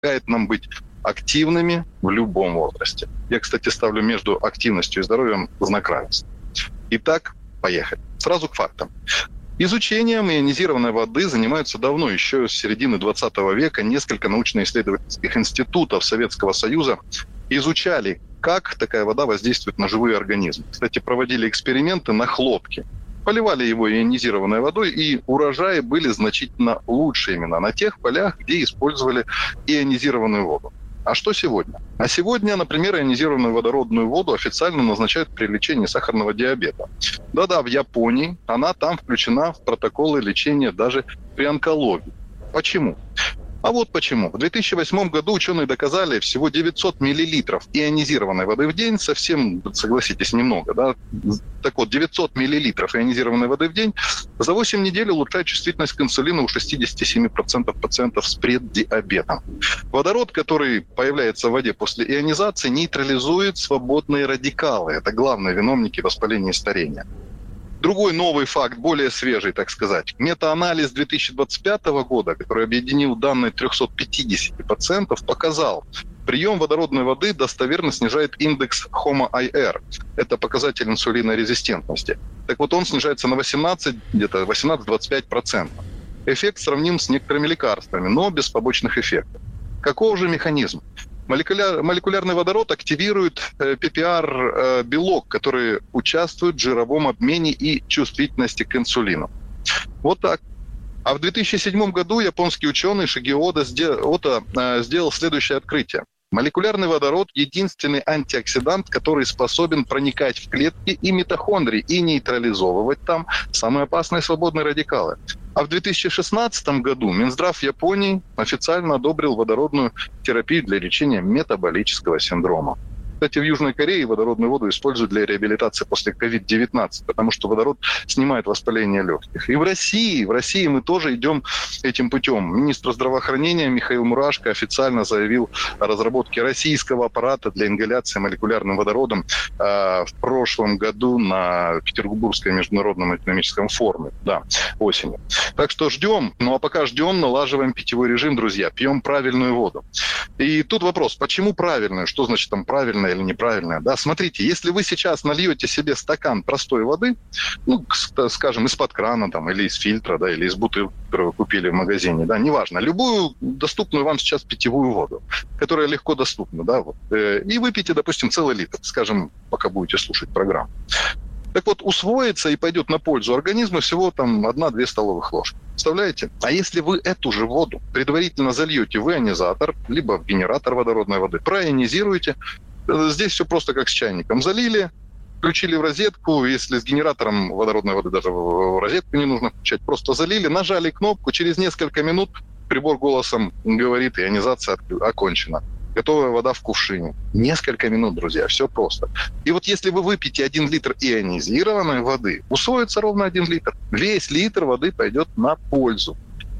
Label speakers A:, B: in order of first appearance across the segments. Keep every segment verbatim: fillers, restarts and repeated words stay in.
A: помогает нам быть активными в любом возрасте. Я, кстати, ставлю между активностью и здоровьем знак равенства. Итак, поехали. Сразу к фактам. Изучением ионизированной воды занимаются давно, еще с середины двадцатого века. Несколько научно-исследовательских институтов Советского Союза изучали, как такая вода воздействует на живые организмы. Кстати, проводили эксперименты на хлопке. Поливали его ионизированной водой, и урожаи были значительно лучше именно на тех полях, где использовали ионизированную воду. А что сегодня? А сегодня, например, ионизированную водородную воду официально назначают при лечении сахарного диабета. Да-да, в Японии она там включена в протоколы лечения даже при онкологии. Почему? А вот почему. В две тысячи восьмом году ученые доказали, всего девятьсот миллилитров ионизированной воды в день, совсем, согласитесь, немного, да? Так вот, девятьсот миллилитров ионизированной воды в день за восемь недель улучшает чувствительность к инсулину у шестьдесят семь процентов пациентов с преддиабетом. Водород, который появляется в воде после ионизации, нейтрализует свободные радикалы. Это главные виновники воспаления и старения. Другой новый факт, более свежий, так сказать. Метаанализ две тысячи двадцать пятого года, который объединил данные триста пятьдесят пациентов, показал, прием водородной воды достоверно снижает индекс хомо-ай эр. Это показатель инсулинорезистентности. Так вот, он снижается на восемнадцать, где-то восемнадцать-двадцать пять процентов. Эффект сравним с некоторыми лекарствами, но без побочных эффектов. Каков же механизм? Молекуляр, молекулярный водород активирует э, пи пи ар-белок, э, который участвует в жировом обмене и чувствительности к инсулину. Вот так. А в две тысячи седьмом году японский ученый Шигео Ода сделал, э, сделал следующее открытие. Молекулярный водород – единственный антиоксидант, который способен проникать в клетки и митохондрии и нейтрализовывать там самые опасные свободные радикалы. А в две тысячи шестнадцатом году Минздрав Японии официально одобрил водородную терапию для лечения метаболического синдрома. Кстати, в Южной Корее водородную воду используют для реабилитации после ковид девятнадцать, потому что водород снимает воспаление легких. И в России, в России мы тоже идем этим путем. Министр здравоохранения Михаил Мурашко официально заявил о разработке российского аппарата для ингаляции молекулярным водородом э, в прошлом году на Петербургском международном экономическом форуме, да, осенью. Так что ждем. Ну а пока ждем, налаживаем питьевой режим, друзья. Пьем правильную воду. И тут вопрос, почему правильную? Что значит там правильная или неправильная? Да, смотрите, если вы сейчас нальете себе стакан простой воды, ну, скажем, из-под крана там, или из фильтра, да, или из бутылки, которую вы купили в магазине, да, неважно, любую доступную вам сейчас питьевую воду, которая легко доступна, да, вот, э, и выпейте, допустим, целый литр, скажем, пока будете слушать программу. Так вот, усвоится и пойдет на пользу организму всего там одна-две столовых ложки. Представляете? А если вы эту же воду предварительно зальете в ионизатор, либо в генератор водородной воды, проионизируете, здесь все просто как с чайником. Залили, включили в розетку, если с генератором водородной воды даже в розетку не нужно включать, просто залили, нажали кнопку, через несколько минут прибор голосом говорит, ионизация окончена. Готовая вода в кувшине. Несколько минут, друзья, все просто. И вот если вы выпьете один литр ионизированной воды, усвоится ровно один литр. Весь литр воды пойдет на пользу.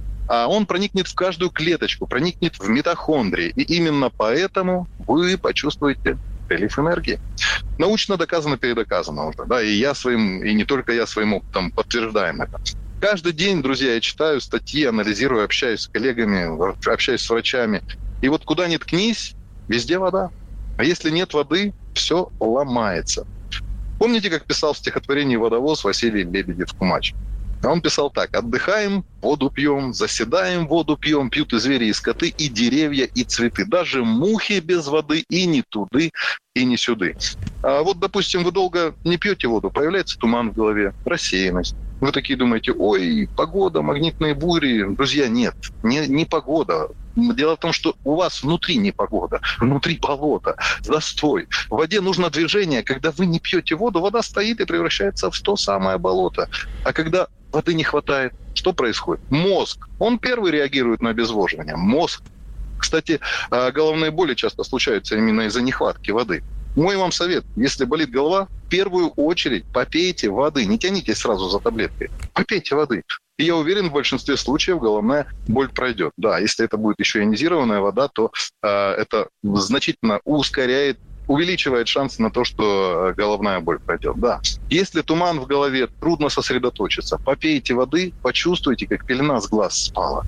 A: А он проникнет в каждую клеточку, проникнет в митохондрии. И именно поэтому вы почувствуете прилив энергии. Научно доказано, передоказано уже. Да? И я своим, и не только я своим опытом подтверждаем это. Каждый день, друзья, я читаю статьи, анализирую, общаюсь с коллегами, общаюсь с врачами. И вот куда ни ткнись, везде вода. А если нет воды, все ломается. Помните, как писал в стихотворении «Водовоз» Василий Лебедев-Кумач? Он писал так: «Отдыхаем, воду пьем, заседаем, воду пьем, пьют и звери, и скоты, и деревья, и цветы. Даже мухи без воды, и не туды, и не сюды». А вот, допустим, вы долго не пьете воду, появляется туман в голове, рассеянность. Вы такие думаете: ой, погода, магнитные бури. Друзья, нет, не, не погода. Дело в том, что у вас внутри не погода, внутри болото, застой. В воде нужно движение. Когда вы не пьете воду, вода стоит и превращается в то самое болото. А когда воды не хватает, что происходит? Мозг, он первый реагирует на обезвоживание. Мозг. Кстати, головные боли часто случаются именно из-за нехватки воды. Мой вам совет: если болит голова, в первую очередь попейте воды. Не тянитесь сразу за таблеткой. Попейте воды. И я уверен, в большинстве случаев головная боль пройдет. Да, если это будет еще ионизированная вода, то э, это значительно ускоряет, увеличивает шансы на то, что головная боль пройдет. Да. Если туман в голове, трудно сосредоточиться. Попейте воды, почувствуйте, как пелена с глаз спала.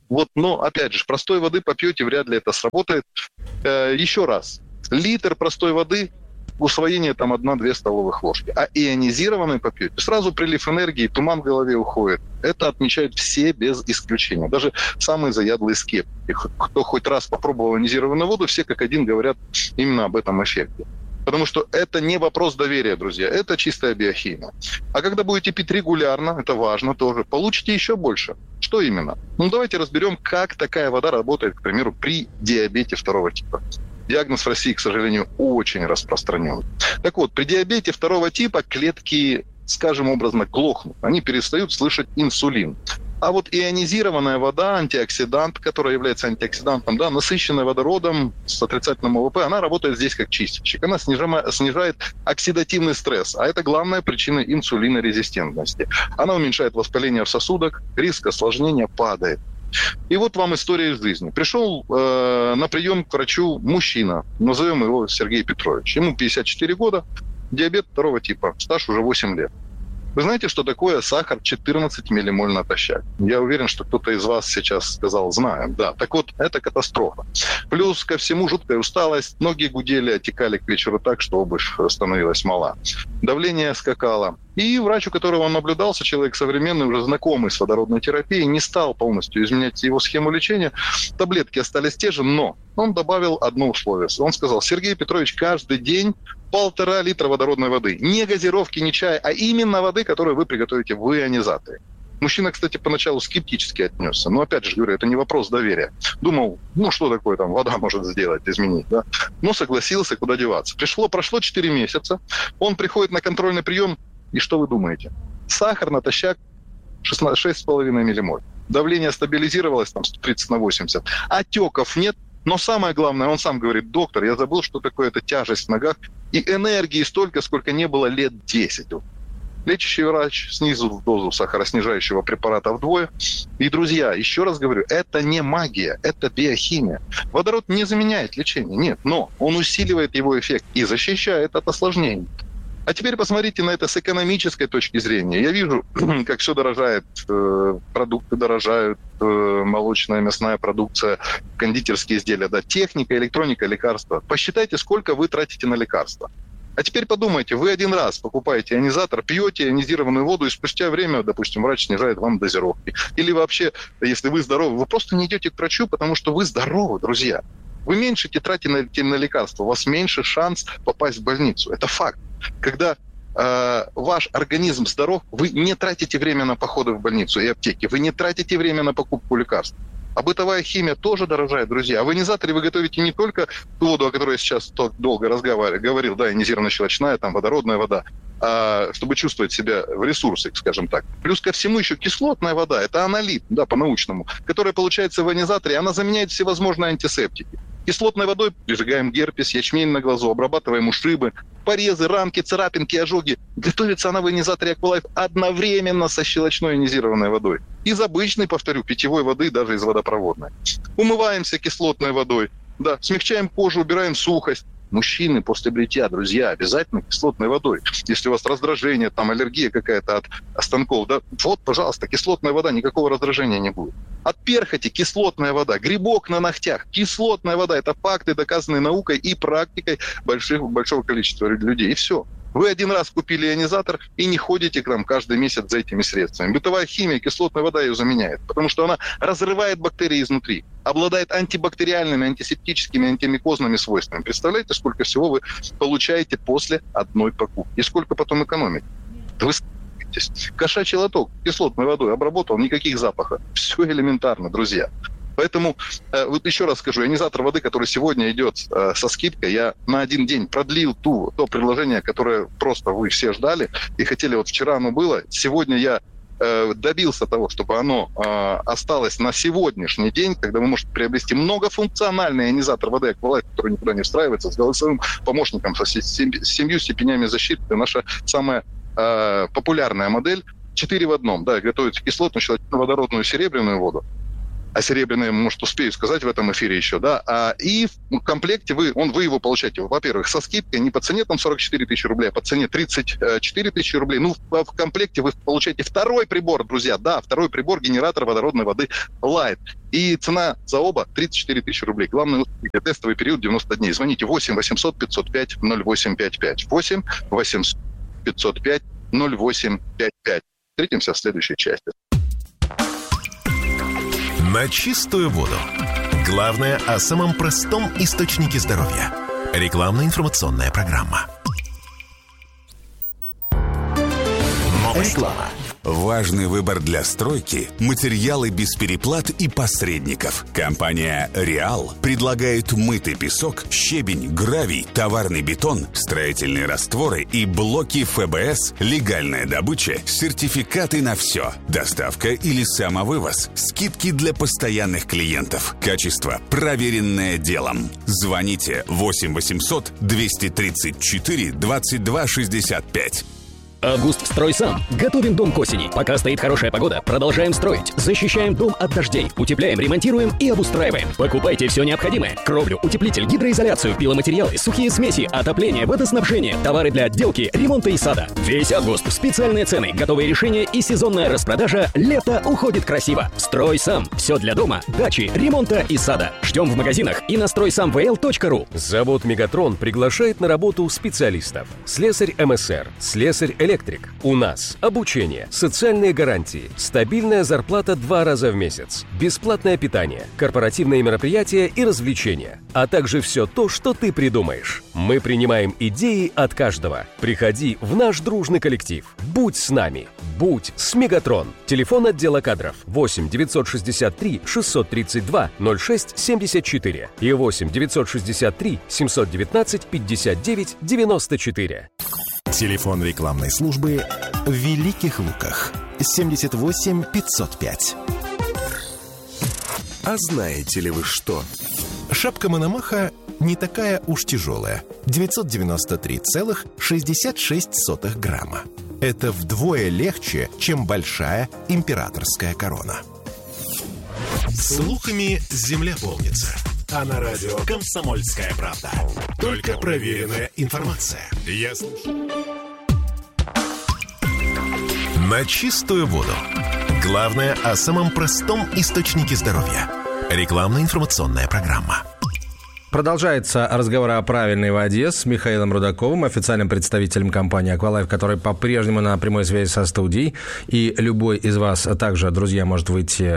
A: Вот, но, опять же, простой воды попьете, вряд ли это сработает. Э, еще раз. Литр простой воды, усвоение там одна-две столовых ложки. А ионизированной попьете, сразу прилив энергии, туман в голове уходит. Это отмечают все без исключения. Даже самые заядлые скептики. Кто хоть раз попробовал ионизированную воду, все как один говорят именно об этом эффекте. Потому что это не вопрос доверия, друзья. Это чистая биохимия. А когда будете пить регулярно, это важно тоже, получите еще больше. Что именно? Ну, давайте разберем, как такая вода работает, к примеру, при диабете второго типа. Диагноз в России, к сожалению, очень распространен. Так вот, при диабете второго типа клетки, скажем образно, глохнут. Они перестают слышать инсулин. А вот ионизированная вода, антиоксидант, которая является антиоксидантом, да, насыщенная водородом с отрицательным ОВП, она работает здесь как чистильщик. Она снижает, снижает оксидативный стресс, а это главная причина инсулинорезистентности. Она уменьшает воспаление в сосудах, риск осложнения падает. И вот вам история из жизни. Пришел э, на прием к врачу мужчина, назовем его Сергей Петрович. Ему пятьдесят четыре года, диабет второго типа, стаж уже восемь лет. Вы знаете, что такое сахар четырнадцать миллимоль натощак? Я уверен, что кто-то из вас сейчас сказал, знаю. Да, так вот, это катастрофа. Плюс ко всему жуткая усталость, ноги гудели, отекали к вечеру так, что обувь становилась мала. Давление скакало. И врач, у которого он наблюдался, человек современный, уже знакомый с водородной терапией, не стал полностью изменять его схему лечения. Таблетки остались те же, но он добавил одно условие. Он сказал, Сергей Петрович, каждый день полтора литра водородной воды. Не газировки, не чая, а именно воды, которую вы приготовите в ионизаторе. Мужчина, кстати, поначалу скептически отнесся. Но, опять же, говорю, это не вопрос доверия. Думал, ну, что такое там вода может сделать, изменить, да? Но согласился, куда деваться. Пришло, прошло четыре месяца. Он приходит на контрольный прием. И что вы думаете? Сахар натощак шесть с половиной миллимоль. Давление стабилизировалось там сто тридцать на восемьдесят. Отеков нет. Но самое главное, он сам говорит, доктор, я забыл, что такое эта тяжесть в ногах. И энергии столько, сколько не было лет десять. Лечащий врач снизил дозу сахароснижающего препарата вдвое. И, друзья, еще раз говорю, это не магия, это биохимия. Водород не заменяет лечение, нет, но он усиливает его эффект и защищает от осложнений. А теперь посмотрите на это с экономической точки зрения. Я вижу, как все дорожает, продукты дорожают, молочная, мясная продукция, кондитерские изделия, да, техника, электроника, лекарства. Посчитайте, сколько вы тратите на лекарства. А теперь подумайте, вы один раз покупаете ионизатор, пьете ионизированную воду, и спустя время, допустим, врач снижает вам дозировки. Или вообще, если вы здоровы, вы просто не идете к врачу, потому что вы здоровы, друзья. Вы меньше тратите на лекарства, у вас меньше шанс попасть в больницу. Это факт. Когда э, ваш организм здоров, вы не тратите время на походы в больницу и аптеки, вы не тратите время на покупку лекарств. А бытовая химия тоже дорожает, друзья. А в ионизаторе вы готовите не только ту воду, о которой я сейчас так долго разговаривал, да, ионизированно-щелочная, там, водородная вода, а, чтобы чувствовать себя в ресурсе, скажем так. Плюс ко всему еще кислотная вода, это анолит, да, по-научному, которая получается в ионизаторе, она заменяет всевозможные антисептики. Кислотной водой прижигаем герпес, ячмень на глазу, обрабатываем ушибы, порезы, ранки, царапинки, ожоги. Готовится она в ионизаторе Аквалайф одновременно со щелочной ионизированной водой. Из обычной, повторю, питьевой воды, даже из водопроводной. Умываемся кислотной водой, да, смягчаем кожу, убираем сухость. Мужчины после бритья, друзья, обязательно кислотной водой. Если у вас раздражение, там аллергия какая-то от станков, да, вот, пожалуйста, кислотная вода, никакого раздражения не будет. От перхоти кислотная вода, грибок на ногтях, кислотная вода. Это факты, доказанные наукой и практикой больших, большого количества людей. И все. Вы один раз купили ионизатор и не ходите к нам каждый месяц за этими средствами. Бытовая химия, кислотная вода ее заменяет, потому что она разрывает бактерии изнутри, обладает антибактериальными, антисептическими, антимикозными свойствами. Представляете, сколько всего вы получаете после одной покупки? И сколько потом экономите? Да вы с***тесь. Кошачий лоток кислотной водой обработал, никаких запахов. Все элементарно, друзья. Поэтому, э, вот еще раз скажу, ионизатор воды, который сегодня идет э, со скидкой, я на один день продлил ту, то предложение, которое просто вы все ждали и хотели, вот вчера оно было, сегодня я э, добился того, чтобы оно э, осталось на сегодняшний день, когда вы можете приобрести многофункциональный ионизатор воды Аквалайф, который никуда не встраивается, с голосовым помощником, со семью степенями защиты. Это наша самая э, популярная модель. Четыре в одном, да, готовите кислотную, щелочную, водородную, серебряную воду. а серебряные, может, успею сказать в этом эфире еще, да, а, и в комплекте вы, он, вы его получаете, во-первых, со скидкой не по цене там сорок четыре тысячи рублей, а по цене тридцать четыре тысячи рублей. Ну, в, в комплекте вы получаете второй прибор, друзья, да, второй прибор, генератор водородной воды Light. И цена за оба тридцать четыре тысячи рублей. Главное, успейте. Тестовый период девяносто дней. Звоните восемь восемьсот пятьсот пять ноль восемь пять пять. восемь восемьсот пятьсот пять ноль восемь пять пять. Встретимся в следующей части.
B: На чистую воду. Главное о самом простом источнике здоровья. Рекламно-информационная программа. Реклама. Важный выбор для стройки – материалы без переплат и посредников. Компания «Реал» предлагает мытый песок, щебень, гравий, товарный бетон, строительные растворы и блоки эф бэ эс, легальная добыча, сертификаты на все, доставка или самовывоз, скидки для постоянных клиентов, качество, проверенное делом. Звоните восемь восемьсот двести тридцать четыре двадцать два шестьдесят пять.
C: Августстройсам. Готовим дом к осени. Пока стоит хорошая погода, продолжаем строить. Защищаем дом от дождей. Утепляем, ремонтируем и обустраиваем. Покупайте все необходимое. Кровлю, утеплитель, гидроизоляцию, пиломатериалы, сухие смеси, отопление, водоснабжение, товары для отделки, ремонта и сада. Весь август. Специальные цены, готовые решения и сезонная распродажа. Лето уходит красиво. Строй сам. Все для дома, дачи, ремонта и сада. Ждем в магазинах и на строй сам вэ эл точка ру.
D: Завод «Мегатрон» приглашает на работу специалистов. Слесарь эм эс эр, слесарь электрик. У нас обучение, социальные гарантии, стабильная зарплата два раза в месяц, бесплатное питание, корпоративные мероприятия и развлечения, а также все то, что ты придумаешь. Мы принимаем идеи от каждого. Приходи в наш дружный коллектив. Будь с нами. Будь с Мегатрон. Телефон отдела кадров восемь девятьсот шестьдесят три шестьсот тридцать два ноль шесть семьдесят четыре и восемь девятьсот шестьдесят три семьсот девятнадцать пятьдесят девять девяносто четыре.
B: Телефон рекламной службы в Великих Луках семьдесят восемь пятьсот пять. А знаете ли вы что? Шапка Мономаха не такая уж тяжелая. девятьсот девяносто три целых шестьдесят шесть сотых грамма. Это вдвое легче, чем большая императорская корона. Слухами земля полнится. А на радио «Комсомольская правда» только проверенная информация. Я слушаю. На чистую воду. Главное о самом простом источнике здоровья. Рекламно-информационная программа.
E: Продолжается разговор о правильной воде с Михаилом Рудаковым, официальным представителем компании «Аквалайф», который по-прежнему на прямой связи со студией. И любой из вас также, друзья, может выйти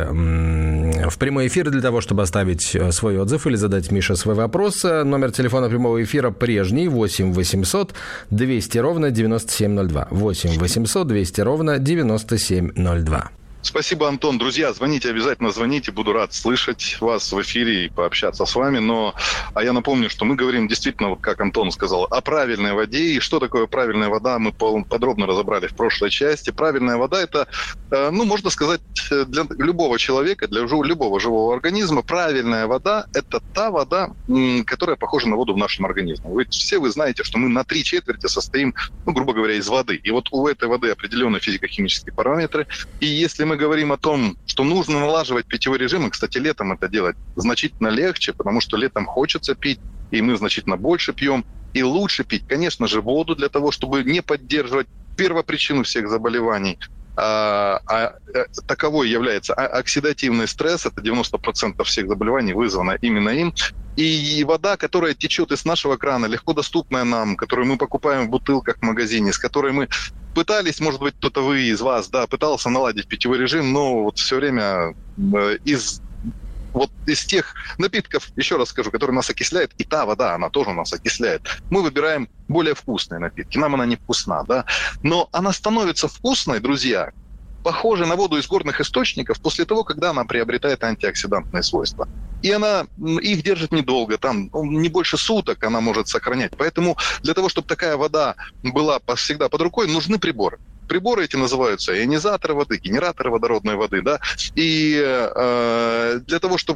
E: в прямой эфир для того, чтобы оставить свой отзыв или задать Мише свой вопрос. Номер телефона прямого эфира прежний: восемь восемьсот двести ровно девяносто семь ноль два. восемь восемьсот двести ровно девяносто семь ноль два.
A: Спасибо, Антон. Друзья, звоните, обязательно звоните. Буду рад слышать вас в эфире и пообщаться с вами. Но а я напомню, что мы говорим действительно, вот как Антон сказал, о правильной воде. И что такое правильная вода, мы подробно разобрали в прошлой части. Правильная вода – это, ну, можно сказать, для любого человека, для любого живого организма, правильная вода – это та вода, которая похожа на воду в нашем организме. Вы, все вы знаете, что мы на три четверти состоим, ну, грубо говоря, из воды. И вот у этой воды определенные физико-химические параметры. И если мы говорим о том, что нужно налаживать питьевой режим, и, кстати, летом это делать значительно легче, потому что летом хочется пить, и мы значительно больше пьем, и лучше пить, конечно же, воду для того, чтобы не поддерживать первопричину всех заболеваний. А, а, а, таковой является оксидативный стресс, это девяносто процентов всех заболеваний вызвано именно им. И вода, которая течет из нашего крана, легко доступная нам, которую мы покупаем в бутылках в магазине, с которой мы пытались, может быть, кто-то вы из вас, да, пытался наладить питьевой режим, но вот все время из, вот из тех напитков, еще раз скажу, которые нас окисляют, и та вода, она тоже нас окисляет, мы выбираем более вкусные напитки. Нам она не вкусна, да, но она становится вкусной, друзья, похожа на воду из горных источников после того, когда она приобретает антиоксидантные свойства. И она их держит недолго, там не больше суток она может сохранять. Поэтому для того, чтобы такая вода была всегда под рукой, нужны приборы. Приборы эти называются ионизаторы воды, генераторы водородной воды, да. И э, для того, чтобы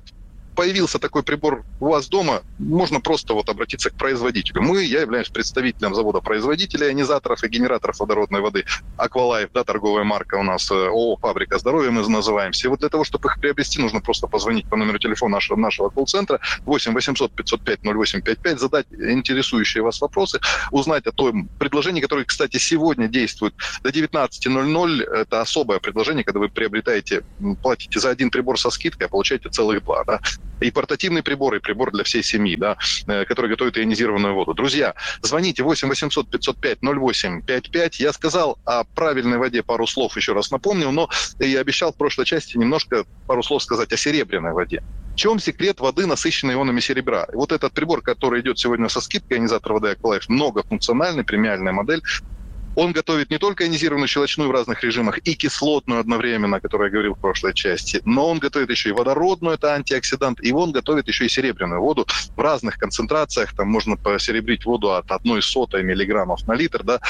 A: появился такой прибор у вас дома, можно просто вот обратиться к производителю. Мы, я являюсь представителем завода-производителя ионизаторов и генераторов водородной воды Aqualife, да, торговая марка у нас, ООО «Фабрика здоровья» мы называемся. И вот для того, чтобы их приобрести, нужно просто позвонить по номеру телефона нашего, нашего колл-центра восемь восемьсот пятьсот пять ноль восемь пять пять, задать интересующие вас вопросы, узнать о том предложении, которое, кстати, сегодня действует до девятнадцати ноль-ноль. Это особое предложение, когда вы приобретаете, платите за один прибор со скидкой, а получаете целых два, да. И портативный прибор, и прибор для всей семьи, да, который готовит ионизированную воду. Друзья, звоните восемь восемьсот пятьсот пять ноль восемь пять пять. Я сказал о правильной воде пару слов, еще раз напомню, но я обещал в прошлой части немножко пару слов сказать о серебряной воде. В чем секрет воды, насыщенной ионами серебра? И вот этот прибор, который идет сегодня со скидкой, ионизатор воды Aqualife, многофункциональный, премиальная модель. Он готовит не только ионизированную щелочную в разных режимах и кислотную одновременно, о которой я говорил в прошлой части, но он готовит еще и водородную, это антиоксидант, и он готовит еще и серебряную воду в разных концентрациях. Там можно посеребрить воду от одной сотой миллиграммов на литр, да,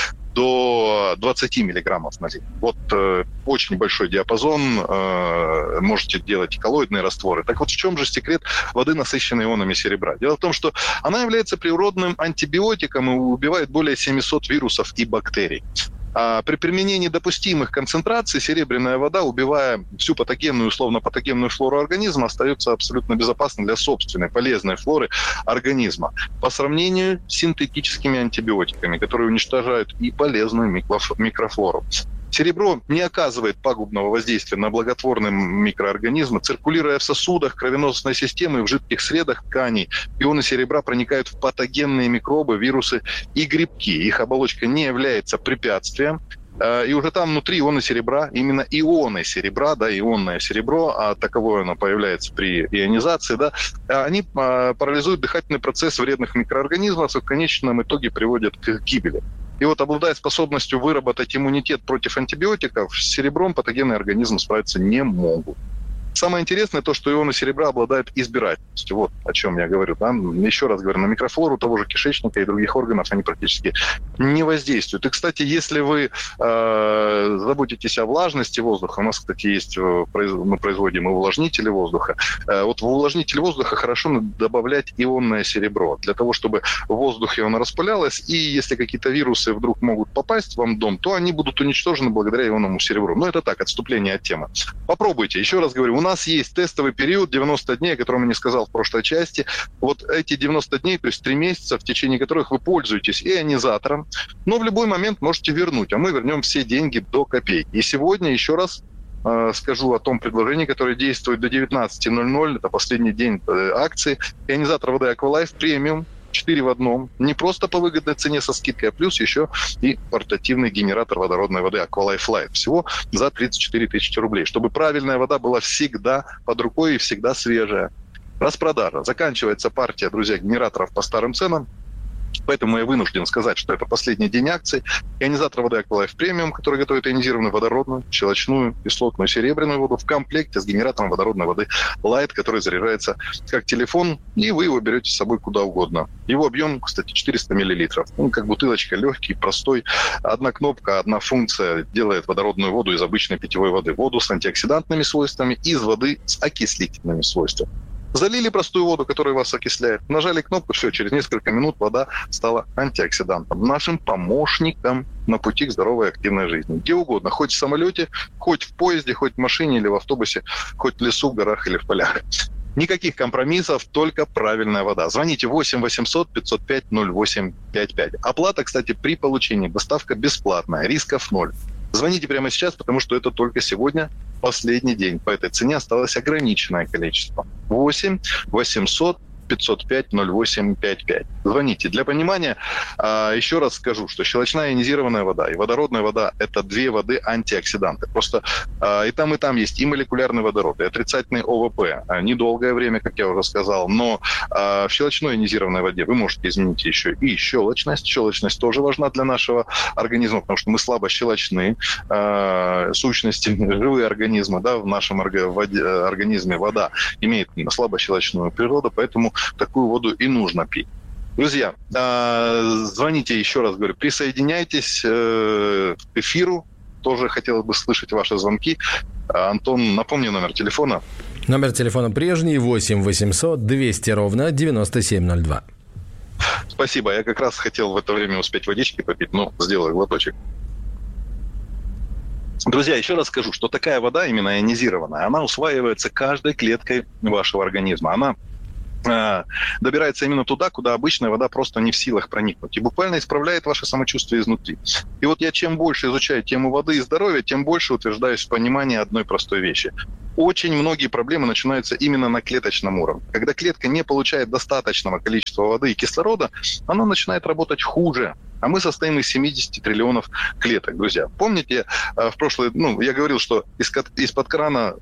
A: до двадцати миллиграммов на литр. Вот э, очень большой диапазон, э, можете делать коллоидные растворы. Так вот, в чем же секрет воды, насыщенной ионами серебра? Дело в том, что она является природным антибиотиком и убивает более семисот вирусов и бактерий. А при применении допустимых концентраций серебряная вода, убивая всю патогенную, условно-патогенную флору организма, остается абсолютно безопасной для собственной полезной флоры организма по сравнению с синтетическими антибиотиками, которые уничтожают и полезную микрофлору. Серебро не оказывает пагубного воздействия на благотворные микроорганизмы, циркулируя в сосудах, кровеносной системе и в жидких средах тканей. Ионы серебра проникают в патогенные микробы, вирусы и грибки. Их оболочка не является препятствием. И уже там внутри ионы серебра, именно ионы серебра, да, ионное серебро, а таковое оно появляется при ионизации, да, они парализуют дыхательный процесс вредных микроорганизмов и в конечном итоге приводят к гибели. И вот, обладая способностью выработать иммунитет против антибиотиков, с серебром патогенные организмы справиться не могут. Самое интересное то, что ионы серебра обладают избирательностью. Вот о чем я говорю. Да? Еще раз говорю, на микрофлору того же кишечника и других органов они практически не воздействуют. И, кстати, если вы э, заботитесь о влажности воздуха, у нас, кстати, есть, мы производим и увлажнители воздуха. Э, вот в увлажнитель воздуха хорошо добавлять ионное серебро, для того, чтобы в воздухе оно распылялось, и если какие-то вирусы вдруг могут попасть вам в дом, то они будут уничтожены благодаря ионному серебру. Но это так, отступление от темы. Попробуйте. Еще раз говорю, у нас есть тестовый период девяносто дней, о котором я не сказал в прошлой части. Вот эти девяносто дней, то есть три месяца, в течение которых вы пользуетесь ионизатором, но в любой момент можете вернуть, а мы вернем все деньги до копейки. И сегодня еще раз э, скажу о том предложении, которое действует до девятнадцати ноль-ноль, это последний день э, акции. Ионизатор воды Aqualife премиум, четыре в одном, не просто по выгодной цене со скидкой, а плюс еще и портативный генератор водородной воды Aqualife Light. Всего за тридцать четыре тысячи рублей, чтобы правильная вода была всегда под рукой и всегда свежая. Распродажа. Заканчивается партия, друзья, генераторов по старым ценам. Поэтому я вынужден сказать, что это последний день акций. Ионизатор воды Aqualife Premium, который готовит ионизированную водородную, щелочную, кислотную, серебряную воду в комплекте с генератором водородной воды Light, который заряжается как телефон, и вы его берете с собой куда угодно. Его объем, кстати, четыреста миллилитров. Он как бутылочка, легкий, простой. Одна кнопка, одна функция делает водородную воду из обычной питьевой воды. Воду с антиоксидантными свойствами, из воды с окислительными свойствами. Залили простую воду, которая вас окисляет, нажали кнопку, все, через несколько минут вода стала антиоксидантом, нашим помощником на пути к здоровой активной жизни. Где угодно, хоть в самолете, хоть в поезде, хоть в машине или в автобусе, хоть в лесу, в горах или в полях. Никаких компромиссов, только правильная вода. Звоните восемь восемьсот пятьсот пять ноль восемь пять пять. Оплата, кстати, при получении. Доставка бесплатная, рисков ноль. Звоните прямо сейчас, потому что это только сегодня последний день. По этой цене осталось ограниченное количество. восемь восемьсот пятьсот пять ноль восемь пять пять. Звоните. Для понимания, еще раз скажу, что щелочная ионизированная вода и водородная вода – это две воды антиоксиданты. Просто и там, и там есть и молекулярный водород, и отрицательный О В П. Недолгое время, как я уже сказал, но в щелочной ионизированной воде вы можете изменить еще и щелочность. Щелочность тоже важна для нашего организма, потому что мы слабощелочные сущности, живые организмы, да, в нашем организме вода имеет слабощелочную природу, поэтому такую воду и нужно пить. Друзья, звоните, еще раз говорю, присоединяйтесь к эфиру. Тоже хотелось бы слышать ваши звонки. Антон, напомни номер телефона.
E: Номер телефона прежний, восемь восемьсот двести ровно девяносто семь ноль два.
A: Спасибо. Я как раз хотел в это время успеть водички попить, но сделаю глоточек. Друзья, еще раз скажу, что такая вода, именно ионизированная, она усваивается каждой клеткой вашего организма. Она э, добирается именно туда, куда обычная вода просто не в силах проникнуть. И буквально исправляет ваше самочувствие изнутри. И вот я чем больше изучаю тему воды и здоровья, тем больше утверждаюсь в понимании одной простой вещи. Очень многие проблемы начинаются именно на клеточном уровне. Когда клетка не получает достаточного количества воды и кислорода, она начинает работать хуже. А мы состоим из семьдесят триллионов клеток, друзья. Помните, в прошлый, ну, я говорил, что из, из-под крана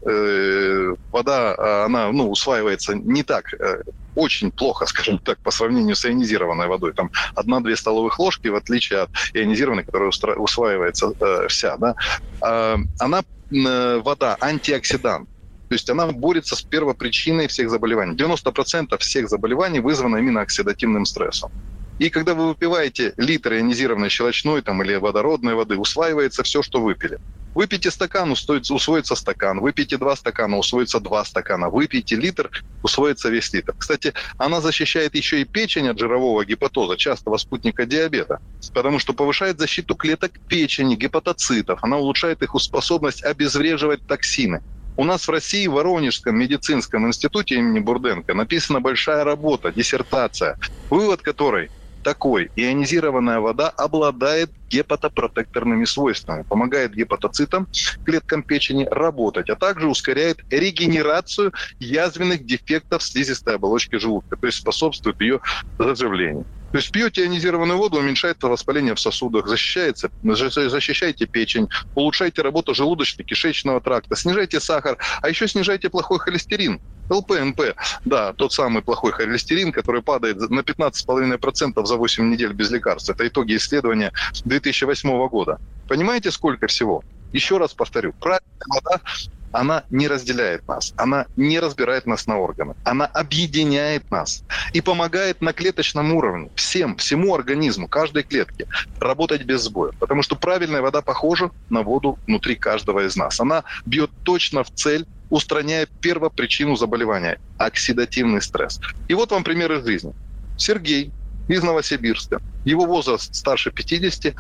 A: э, вода, она, ну, усваивается не так, э, очень плохо, скажем так, по сравнению с ионизированной водой. Там одна-две столовых ложки, в отличие от ионизированной, которая усваивается э, вся, да. Э, она, э, вода, антиоксидант. То есть она борется с первопричиной всех заболеваний. девяносто процентов всех заболеваний вызвано именно оксидативным стрессом. И когда вы выпиваете литр ионизированной щелочной там, или водородной воды, усваивается все, что выпили. Выпейте стакан, усвоится стакан. Выпейте два стакана, усвоится два стакана. Выпейте литр, усвоится весь литр. Кстати, она защищает еще и печень от жирового гепатоза, частого спутника диабета, потому что повышает защиту клеток печени, гепатоцитов. Она улучшает их способность обезвреживать токсины. У нас в России, в Воронежском медицинском институте имени Бурденко написана большая работа, диссертация, вывод которой такой: ионизированная вода обладает гепатопротекторными свойствами, помогает гепатоцитам, клеткам печени работать, а также ускоряет регенерацию язвенных дефектов слизистой оболочки желудка, то есть способствует ее заживлению. То есть пьете ионизированную воду, уменьшается воспаление в сосудах, защищается, защищаете печень, улучшаете работу желудочно-кишечного тракта, снижаете сахар, а еще снижаете плохой холестерин. эл пэ эн пэ, да, тот самый плохой холестерин, который падает на пятнадцать целых пять десятых процента за восемь недель без лекарств. Это итоги исследования две тысячи восьмого года. Понимаете, сколько всего? Еще раз повторю, правильная вода, она не разделяет нас, она не разбирает нас на органы, она объединяет нас и помогает на клеточном уровне всем, всему организму, каждой клетке работать без сбоя. Потому что правильная вода похожа на воду внутри каждого из нас. Она бьет точно в цель, устраняя первопричину заболевания – оксидативный стресс. И вот вам пример из жизни. Сергей из Новосибирска, его возраст старше пятидесяти,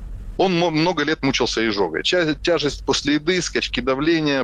A: он много лет мучился изжогой. Тяжесть после еды, скачки давления,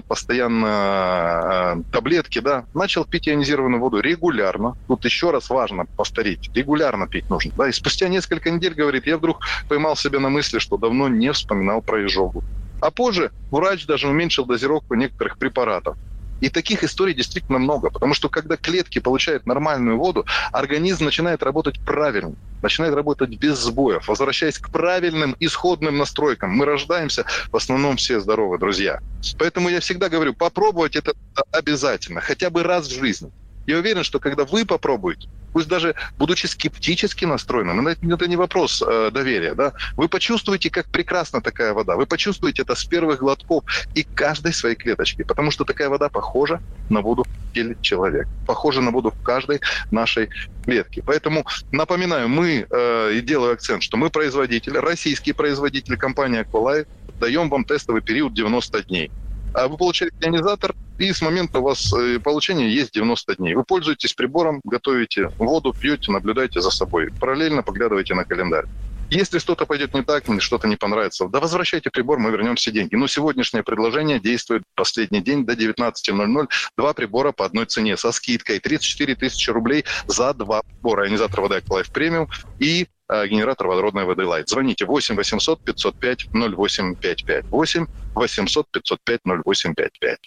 A: постоянно э, таблетки, да. Начал пить ионизированную воду регулярно. Тут еще раз важно повторить, регулярно пить нужно. Да. И спустя несколько недель, говорит, я вдруг поймал себя на мысли, что давно не вспоминал про изжогу. А позже врач даже уменьшил дозировку некоторых препаратов. И таких историй действительно много, потому что когда клетки получают нормальную воду, организм начинает работать правильно, начинает работать без сбоев, возвращаясь к правильным исходным настройкам. Мы рождаемся в основном все здоровы, друзья. Поэтому я всегда говорю, попробовать это обязательно, хотя бы раз в жизни. Я уверен, что когда вы попробуете, пусть даже будучи скептически настроенным, это не вопрос э, доверия, да, вы почувствуете, как прекрасна такая вода, вы почувствуете это с первых глотков и каждой своей клеточки, потому что такая вода похожа на воду в теле человека, похожа на воду в каждой нашей клетке. Поэтому напоминаю, мы, э, и делаю акцент, что мы производитель, российский производитель, компания Aqualife, даем вам тестовый период девяносто дней. А вы получаете ионизатор, и с момента у вас получения есть девяносто дней. Вы пользуетесь прибором, готовите воду, пьете, наблюдаете за собой. Параллельно поглядывайте на календарь. Если что-то пойдет не так, или что-то не понравится, да возвращайте прибор, мы вернем все деньги. Но сегодняшнее предложение действует последний день до девятнадцати ноль-ноль. Два прибора по одной цене со скидкой тридцать четыре тысячи рублей за два прибора. Ионизатор воды Aqualife Premium и генератор водородной воды Light. Звоните восемь восемьсот пятьсот пять ноль восемь пять пять. восемь восемьсот пятьсот пять ноль восемь пять пять.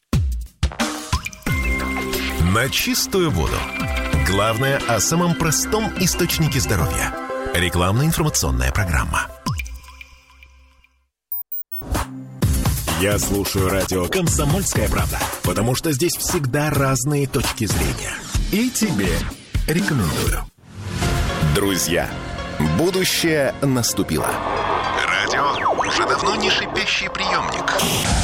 F: На чистую воду. Главное о самом простом источнике здоровья. Рекламно-информационная программа. Я слушаю радио «Комсомольская правда», потому что здесь всегда разные точки зрения. И тебе рекомендую. Друзья, будущее наступило. Радио уже давно не шипящий приемник.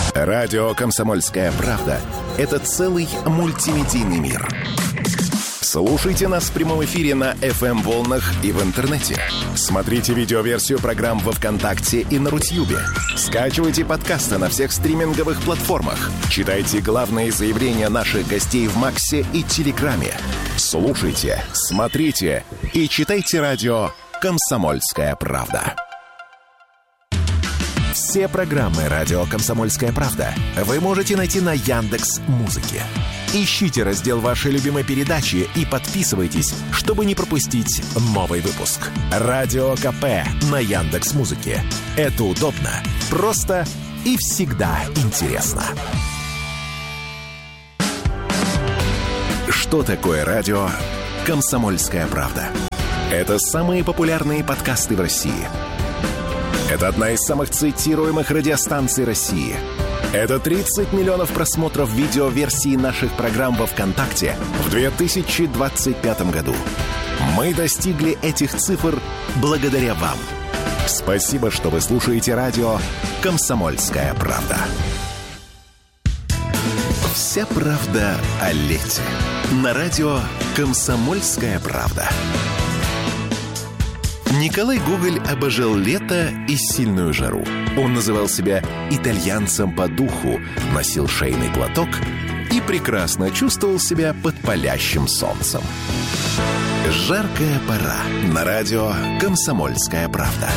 F: Радио «Комсомольская правда» — это целый мультимедийный мир. Слушайте нас в прямом эфире на эф эм-волнах и в интернете. Смотрите видеоверсию программ во ВКонтакте и на Рутьюбе. Скачивайте подкасты на всех стриминговых платформах. Читайте главные заявления наших гостей в Максе и Телеграме. Слушайте, смотрите и читайте радио «Комсомольская правда». Все программы «Радио Комсомольская правда» вы можете найти на Яндекс.Музыке. Ищите раздел вашей любимой передачи и подписывайтесь, чтобы не пропустить новый выпуск. Радио КП на Яндекс.Музыке. Это удобно, просто и всегда интересно. Что такое радио «Комсомольская правда»? Это самые популярные подкасты в России. Это одна из самых цитируемых радиостанций России. Это тридцать миллионов просмотров видеоверсии наших программ во ВКонтакте в две тысячи двадцать пятом году. Мы достигли этих цифр благодаря вам. Спасибо, что вы слушаете радио «Комсомольская правда». Вся правда о лете. На радио «Комсомольская правда». Николай Гоголь обожал лето и сильную жару. Он называл себя итальянцем по духу, носил шейный платок и прекрасно чувствовал себя под палящим солнцем. Жаркая пора. На радио «Комсомольская правда».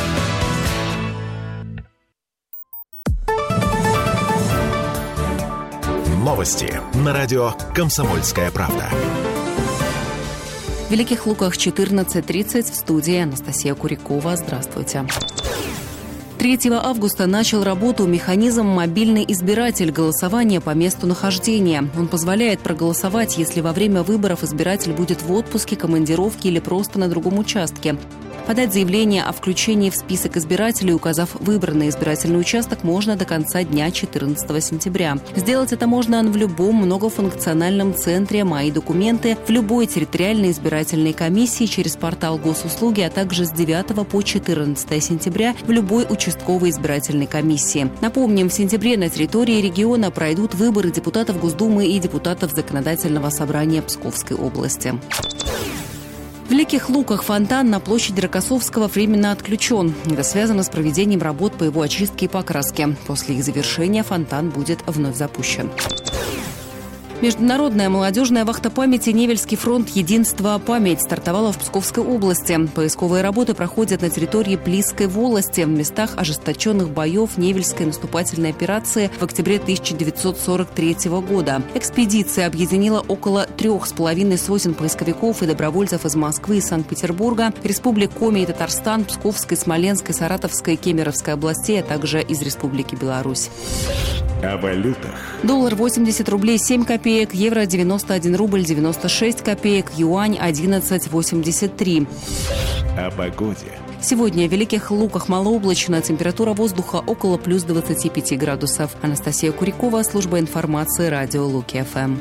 F: Новости на радио «Комсомольская правда».
G: В Великих Луках четырнадцать тридцать, в студии Анастасия Курякова. Здравствуйте. третьего августа начал работу механизм «Мобильный избиратель» голосования по месту нахождения. Он позволяет проголосовать, если во время выборов избиратель будет в отпуске, командировке или просто на другом участке. Подать заявление о включении в список избирателей, указав выбранный избирательный участок, можно до конца дня четырнадцатого сентября. Сделать это можно в любом многофункциональном центре «Мои документы», в любой территориальной избирательной комиссии через портал госуслуги, а также с девятого по четырнадцатое сентября в любой участковой избирательной комиссии. Напомним, в сентябре на территории региона пройдут выборы депутатов Госдумы и депутатов Законодательного собрания Псковской области. В Великих Луках фонтан на площади Рокоссовского временно отключен. Это связано с проведением работ по его очистке и покраске. После их завершения фонтан будет вновь запущен. Международная молодежная вахта памяти «Невельский фронт. Единство. Память» стартовала в Псковской области. Поисковые работы проходят на территории Плисской волости, в местах ожесточенных боев Невельской наступательной операции в октябре тысяча девятьсот сорок третьего года. Экспедиция объединила около трех с половиной сотен поисковиков и добровольцев из Москвы и Санкт-Петербурга, республик Коми и Татарстан, Псковской, Смоленской, Саратовской, Кемеровской областей, а также из Республики Беларусь.
F: О валютах.
G: Доллар восемьдесят рублей семь копеек, евро девяносто один рубль девяносто шесть копеек, юань одиннадцать восемьдесят три.
F: О погоде.
G: Сегодня в Великих Луках малооблачно, температура воздуха около плюс двадцати пяти градусов. Анастасия Курякова, служба информации, радио Луки-ФМ.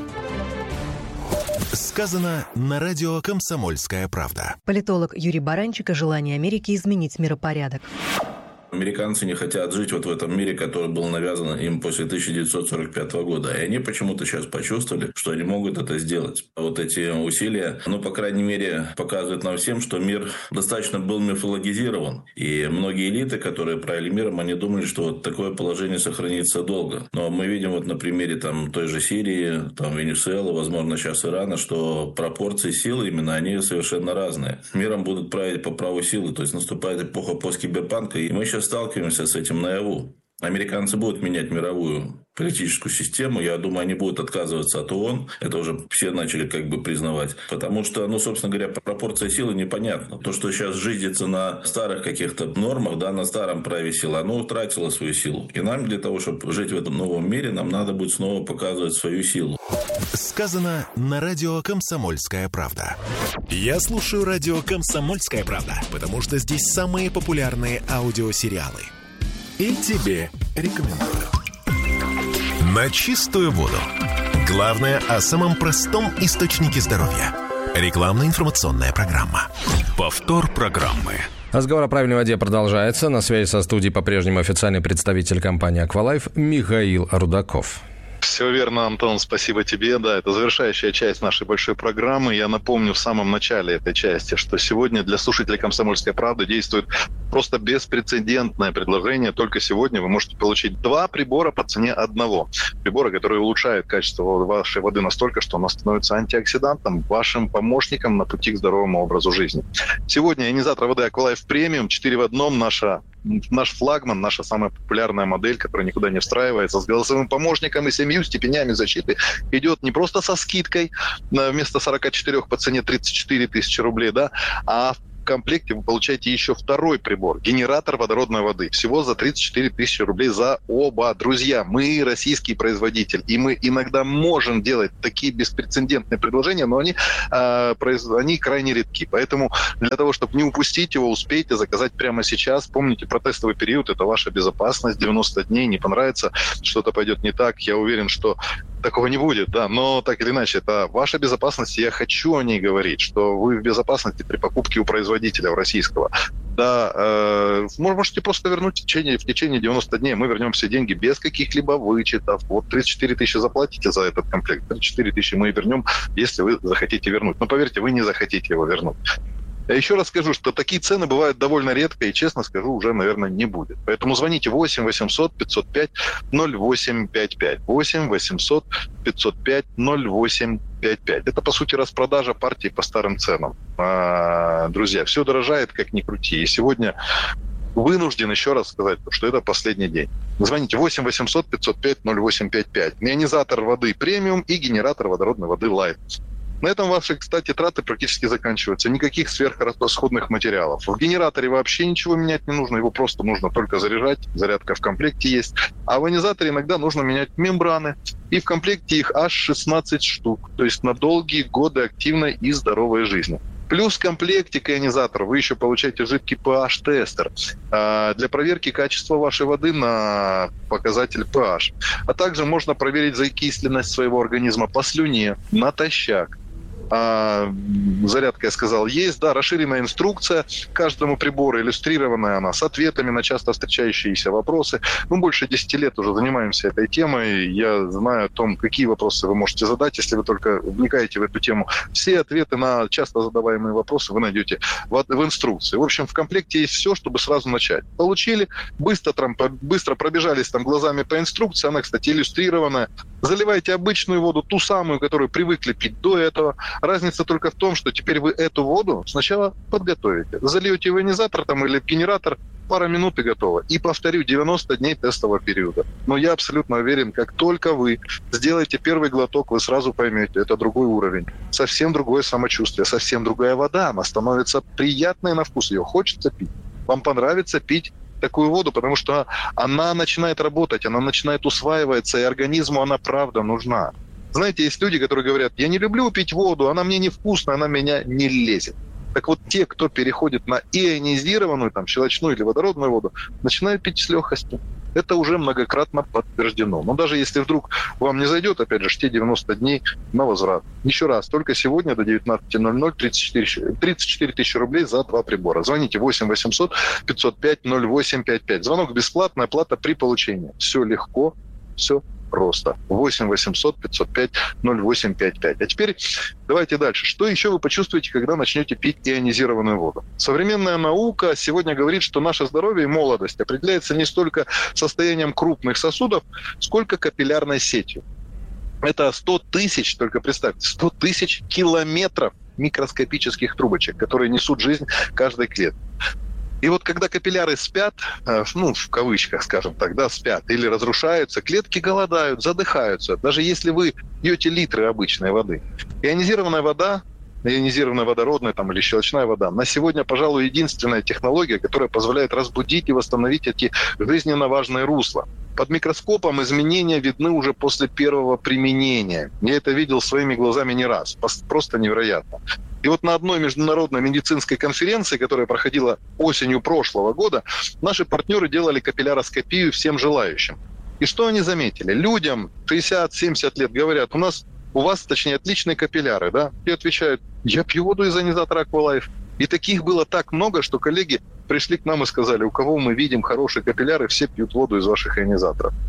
F: Сказано на радио «Комсомольская правда».
H: Политолог Юрий Баранчик о желании Америки изменить миропорядок.
I: Американцы не хотят жить вот в этом мире, который был навязан им после тысяча девятьсот сорок пятого года. И они почему-то сейчас почувствовали, что они могут это сделать. Вот эти усилия, ну, по крайней мере, показывают нам всем, что мир достаточно был мифологизирован. И многие элиты, которые правили миром, они думали, что вот такое положение сохранится долго. Но мы видим вот на примере там, той же Сирии, там, Венесуэлы, возможно, сейчас Ирана, что пропорции силы именно, они совершенно разные. Миром будут править по праву силы. То есть наступает эпоха посткиберпанка, и мы сейчас сталкиваемся с этим наяву. Американцы будут менять мировую политическую систему. Я думаю, они будут отказываться от ООН. Это уже все начали как бы признавать. Потому что, ну, собственно говоря, пропорция силы непонятна. То, что сейчас жизнится на старых каких-то нормах, да, на старом праве силы, оно утратило свою силу. И нам для того, чтобы жить в этом новом мире, нам надо будет снова показывать свою силу.
F: Сказано на радио «Комсомольская правда». Я слушаю радио «Комсомольская правда», потому что здесь самые популярные аудиосериалы. И тебе рекомендую. На чистую воду. Главное о самом простом источнике здоровья. Рекламно-информационная программа.
B: Повтор программы.
E: Разговор о правильной воде продолжается. На связи со студией по-прежнему официальный представитель компании «Аквалайф» Михаил Рудаков.
A: Все верно, Антон, спасибо тебе. Да, это завершающая часть нашей большой программы. Я напомню в самом начале этой части, что сегодня для слушателей «Комсомольской правды» действует просто беспрецедентное предложение. Только сегодня вы можете получить два прибора по цене одного. Прибора, которые улучшают качество вашей воды настолько, что она становится антиоксидантом, вашим помощником на пути к здоровому образу жизни. Сегодня ионизатор воды Aqualife Premium четыре в одном, наша наш флагман, наша самая популярная модель, которая никуда не встраивается, с голосовым помощником и семью степенями защиты, идет не просто со скидкой вместо сорок четыре по цене тридцать четыре тысячи рублей, да, а в комплекте вы получаете еще второй прибор, генератор водородной воды, всего за тридцать четыре тысячи рублей за оба. Друзья, мы российский производитель, и мы иногда можем делать такие беспрецедентные предложения, но они, э, произ... они крайне редки. Поэтому для того, чтобы не упустить его, успейте заказать прямо сейчас. Помните, про тестовый период, это ваша безопасность, девяносто дней, не понравится, что-то пойдет не так. Я уверен, что такого не будет, да, но так или иначе, это ваша безопасность, и я хочу о ней говорить, что вы в безопасности при покупке у производителя российского. Да, э, можете просто вернуть в течение, в течение девяноста дней, мы вернем все деньги без каких-либо вычетов. Вот тридцать четыре тысячи заплатите за этот комплект, тридцать четыре тысячи мы вернем, если вы захотите вернуть. Но поверьте, вы не захотите его вернуть. Я еще раз скажу, что такие цены бывают довольно редко, и, честно скажу, уже, наверное, не будет. Поэтому звоните восемь восемьсот пятьсот пять ноль восемь пять пять. восемь восемьсот пятьсот пять ноль восемь пять пять. Это, по сути, распродажа партии по старым ценам. А, друзья, все дорожает, как ни крути. И сегодня вынужден еще раз сказать, что это последний день. Звоните восемь восемьсот пятьсот пять ноль восемь пять пять. Ионизатор воды премиум и генератор водородной воды Light. На этом ваши, кстати, траты практически заканчиваются. Никаких сверхрасходных материалов. В генераторе вообще ничего менять не нужно. Его просто нужно только заряжать. Зарядка в комплекте есть. А в ионизаторе иногда нужно менять мембраны. И в комплекте их аж шестнадцать штук. То есть на долгие годы активной и здоровой жизни. Плюс в комплекте к ионизатору вы еще получаете жидкий pH-тестер э, для проверки качества вашей воды на показатель pH. А также можно проверить закисленность своего организма по слюне, натощак. А, зарядка, я сказал, есть, да, расширенная инструкция каждому прибору, иллюстрированная она с ответами на часто встречающиеся вопросы. Мы больше десяти лет уже занимаемся этой темой. Я знаю о том, какие вопросы вы можете задать, если вы только вникаете в эту тему. Все ответы на часто задаваемые вопросы вы найдете в, в инструкции. В общем, в комплекте есть все, чтобы сразу начать. Получили, быстро, там, быстро пробежались там глазами по инструкции. Она, кстати, иллюстрированная. Заливайте обычную воду, ту самую, которую привыкли пить до этого. Разница только в том, что теперь вы эту воду сначала подготовите. Зальете в ионизатор там, или в генератор, пара минут и готово. И повторю, девяносто дней тестового периода. Но я абсолютно уверен, как только вы сделаете первый глоток, вы сразу поймете, это другой уровень. Совсем другое самочувствие, совсем другая вода. Она становится приятной на вкус. Ее хочется пить. Вам понравится пить такую воду, потому что она начинает работать, она начинает усваиваться, и организму она правда нужна. Знаете, есть люди, которые говорят, я не люблю пить воду, она мне невкусная, она меня не лезет. Так вот, те, кто переходит на ионизированную, там, щелочную или водородную воду, начинают пить с легкостью. Это уже многократно подтверждено. Но даже если вдруг вам не зайдет, опять же, те девяносто дней на возврат. Еще раз, только сегодня до девятнадцати ноль-ноль тридцать четыре тысячи рублей за два прибора. Звоните восемь восемьсот пятьсот пять ноль восемь пять пять. Звонок бесплатный, оплата при получении. Все легко, все просто. восемь восемьсот пятьсот пять ноль восемь пять пять. А теперь давайте дальше. Что еще вы почувствуете, когда начнете пить ионизированную воду? Современная наука сегодня говорит, что наше здоровье и молодость определяется не столько состоянием крупных сосудов, сколько капиллярной сетью. Это сто тысяч, только представьте, сто тысяч километров микроскопических трубочек, которые несут жизнь каждой клетке. И вот когда капилляры спят, ну, в кавычках, скажем так, да, спят или разрушаются, клетки голодают, задыхаются, даже если вы пьете литры обычной воды. Ионизированная вода, ионизированная водородная там, или щелочная вода, на сегодня, пожалуй, единственная технология, которая позволяет разбудить и восстановить эти жизненно важные русла. Под микроскопом изменения видны уже после первого применения. Я это видел своими глазами не раз. Просто невероятно. И вот на одной международной медицинской конференции, которая проходила осенью прошлого года, наши партнеры делали капилляроскопию всем желающим. И что они заметили? Людям шестьдесят-семьдесят лет говорят, у нас, у вас, точнее, отличные капилляры, да? И отвечают, я пью воду из ионизатора Aqualife. И таких было так много, что коллеги пришли к нам и сказали, у кого мы видим хорошие капилляры, все пьют воду из ваших ионизаторов.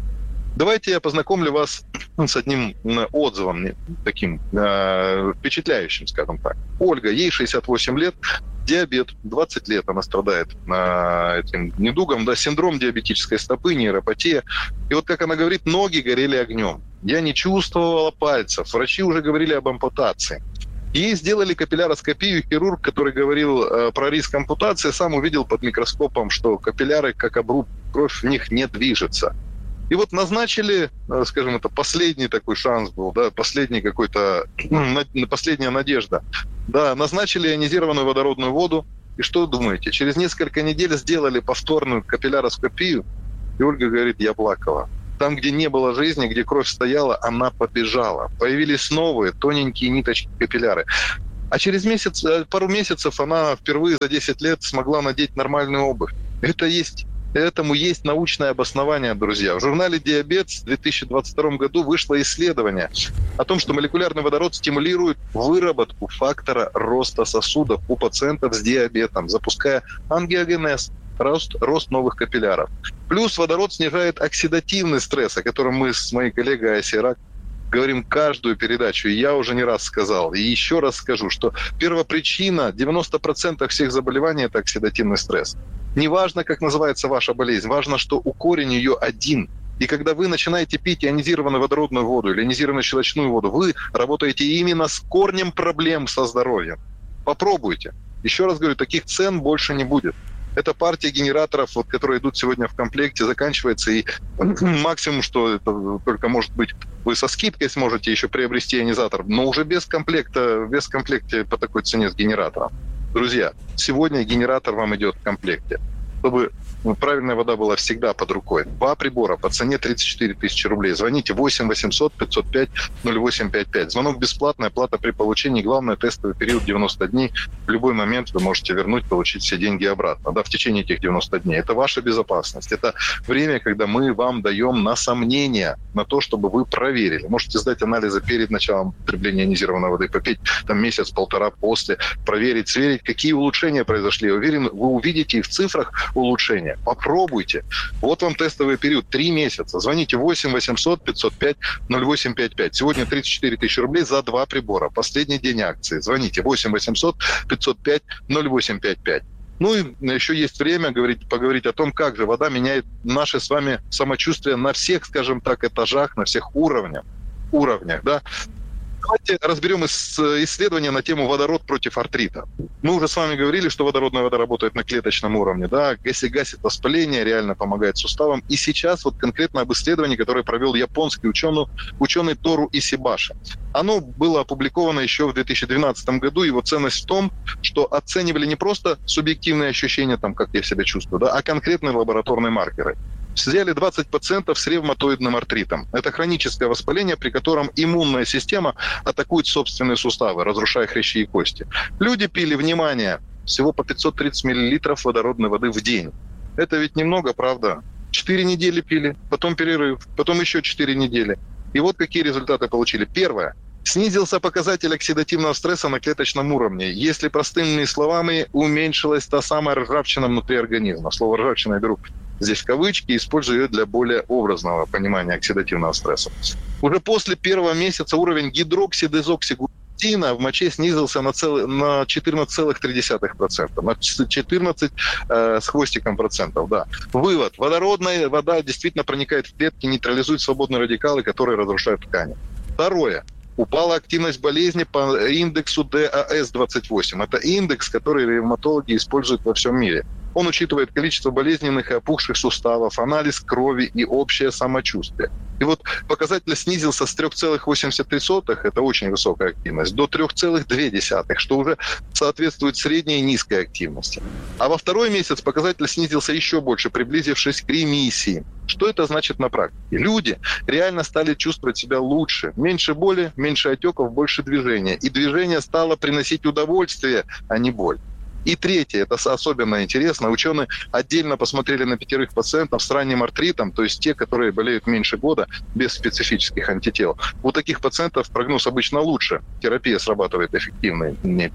A: Давайте я познакомлю вас с одним отзывом, таким э, впечатляющим, скажем так. Ольга, ей шестьдесят восемь лет, диабет, двадцать лет она страдает э, этим недугом, да, синдром диабетической стопы, нейропатия. И вот как она говорит, ноги горели огнем. Я не чувствовала пальцев, врачи уже говорили об ампутации. Ей сделали капилляроскопию, хирург, который говорил э, про риск ампутации, сам увидел под микроскопом, что капилляры, как обруб, кровь в них не движется. И вот назначили, скажем, это последний такой шанс был, да, последний какой-то, последняя надежда. Да, назначили ионизированную водородную воду. И что думаете? Через несколько недель сделали повторную капилляроскопию, и Ольга говорит, я плакала. Там, где не было жизни, где кровь стояла, она побежала. Появились новые тоненькие ниточки капилляры. А через месяц, пару месяцев она впервые за десять лет смогла надеть нормальную обувь. Это есть... Этому есть научное обоснование, друзья. В журнале «Диабет» в две тысячи двадцать втором году вышло исследование о том, что молекулярный водород стимулирует выработку фактора роста сосудов у пациентов с диабетом, запуская ангиогенез, рост, рост новых капилляров. Плюс водород снижает оксидативный стресс, о котором мы с моей коллегой Айсей Рак говорим каждую передачу. И я уже не раз сказал, и еще раз скажу, что первопричина девяносто процентов всех заболеваний – это оксидативный стресс. Неважно, как называется ваша болезнь, важно, что у корень ее один. И когда вы начинаете пить ионизированную водородную воду или ионизированную щелочную воду, вы работаете именно с корнем проблем со здоровьем. Попробуйте. Еще раз говорю, таких цен больше не будет. Эта партия генераторов, вот, которые идут сегодня в комплекте, заканчивается, и максимум, что это только может быть, вы со скидкой сможете еще приобрести ионизатор, но уже без комплекта, без комплекта по такой цене с генератором. Друзья, сегодня генератор вам идет в комплекте. Чтобы правильная вода была всегда под рукой. Два прибора по цене тридцать четыре тысячи рублей. Звоните восемь восемьсот пятьсот пять ноль восемь пять пять. Звонок бесплатный, оплата при получении. Главное, тестовый период девяносто дней. В любой момент вы можете вернуть, получить все деньги обратно. Да, в течение этих девяноста дней. Это ваша безопасность. Это время, когда мы вам даем на сомнение, на то, чтобы вы проверили. Можете сдать анализы перед началом употребления ионизированной воды, попить там месяц-полтора после, проверить, сверить, какие улучшения произошли. Я уверен, вы увидите и в цифрах улучшения. Попробуйте. Вот вам тестовый период. Три месяца. Звоните восемь восемьсот пятьсот пять ноль восемь пять пять. Сегодня тридцать четыре тысячи рублей за два прибора. Последний день акции. Звоните восемь восемьсот пятьсот пять ноль восемь пять пять. Ну и еще есть время говорить, поговорить о том, как же вода меняет наше с вами самочувствие на всех, скажем так, этажах, на всех уровнях. уровнях, да. Давайте разберем исследование на тему водород против артрита. Мы уже с вами говорили, что водородная вода работает на клеточном уровне, да, гасит, гасит воспаление, реально помогает суставам. И сейчас вот конкретно об исследовании, которое провел японский ученый, ученый Тору Исибаши. Оно было опубликовано еще в две тысячи двенадцатом году. Его ценность в том, что оценивали не просто субъективные ощущения, там, как я себя чувствую, да, а конкретные лабораторные маркеры. Взяли двадцать пациентов с ревматоидным артритом. Это хроническое воспаление, при котором иммунная система атакует собственные суставы, разрушая хрящи и кости. Люди пили, внимание, всего по пятьсот тридцать миллилитров водородной воды в день. Это ведь немного, правда? Четыре недели пили, потом перерыв, потом еще четыре недели. И вот какие результаты получили. Первое. Снизился показатель оксидативного стресса на клеточном уровне. Если простыми словами, уменьшилась та самая ржавчина внутри организма. Слово «ржавчина» я беру здесь в кавычки, использую ее для более образного понимания оксидативного стресса. Уже после первого месяца уровень гидроксидезоксигутина в моче снизился на, цел... на четырнадцать целых три десятых процента. На четырнадцать э, с хвостиком процентов, да. Вывод. Водородная вода действительно проникает в клетки, нейтрализует свободные радикалы, которые разрушают ткани. Второе. Упала активность болезни по индексу ди эй эс двадцать восемь. Это индекс, который ревматологи используют во всем мире. Он учитывает количество болезненных и опухших суставов, анализ крови и общее самочувствие. И вот показатель снизился с три целых восемьдесят три сотых, это очень высокая активность, до три целых две десятых, что уже соответствует средней и низкой активности. А во второй месяц показатель снизился еще больше, приблизившись к ремиссии. Что это значит на практике? Люди реально стали чувствовать себя лучше. Меньше боли, меньше отеков, больше движения. И движение стало приносить удовольствие, а не боль. И третье, это особенно интересно, ученые отдельно посмотрели на пятерых пациентов с ранним артритом, то есть те, которые болеют меньше года, без специфических антител. У таких пациентов прогноз обычно лучше, терапия срабатывает эффективнее.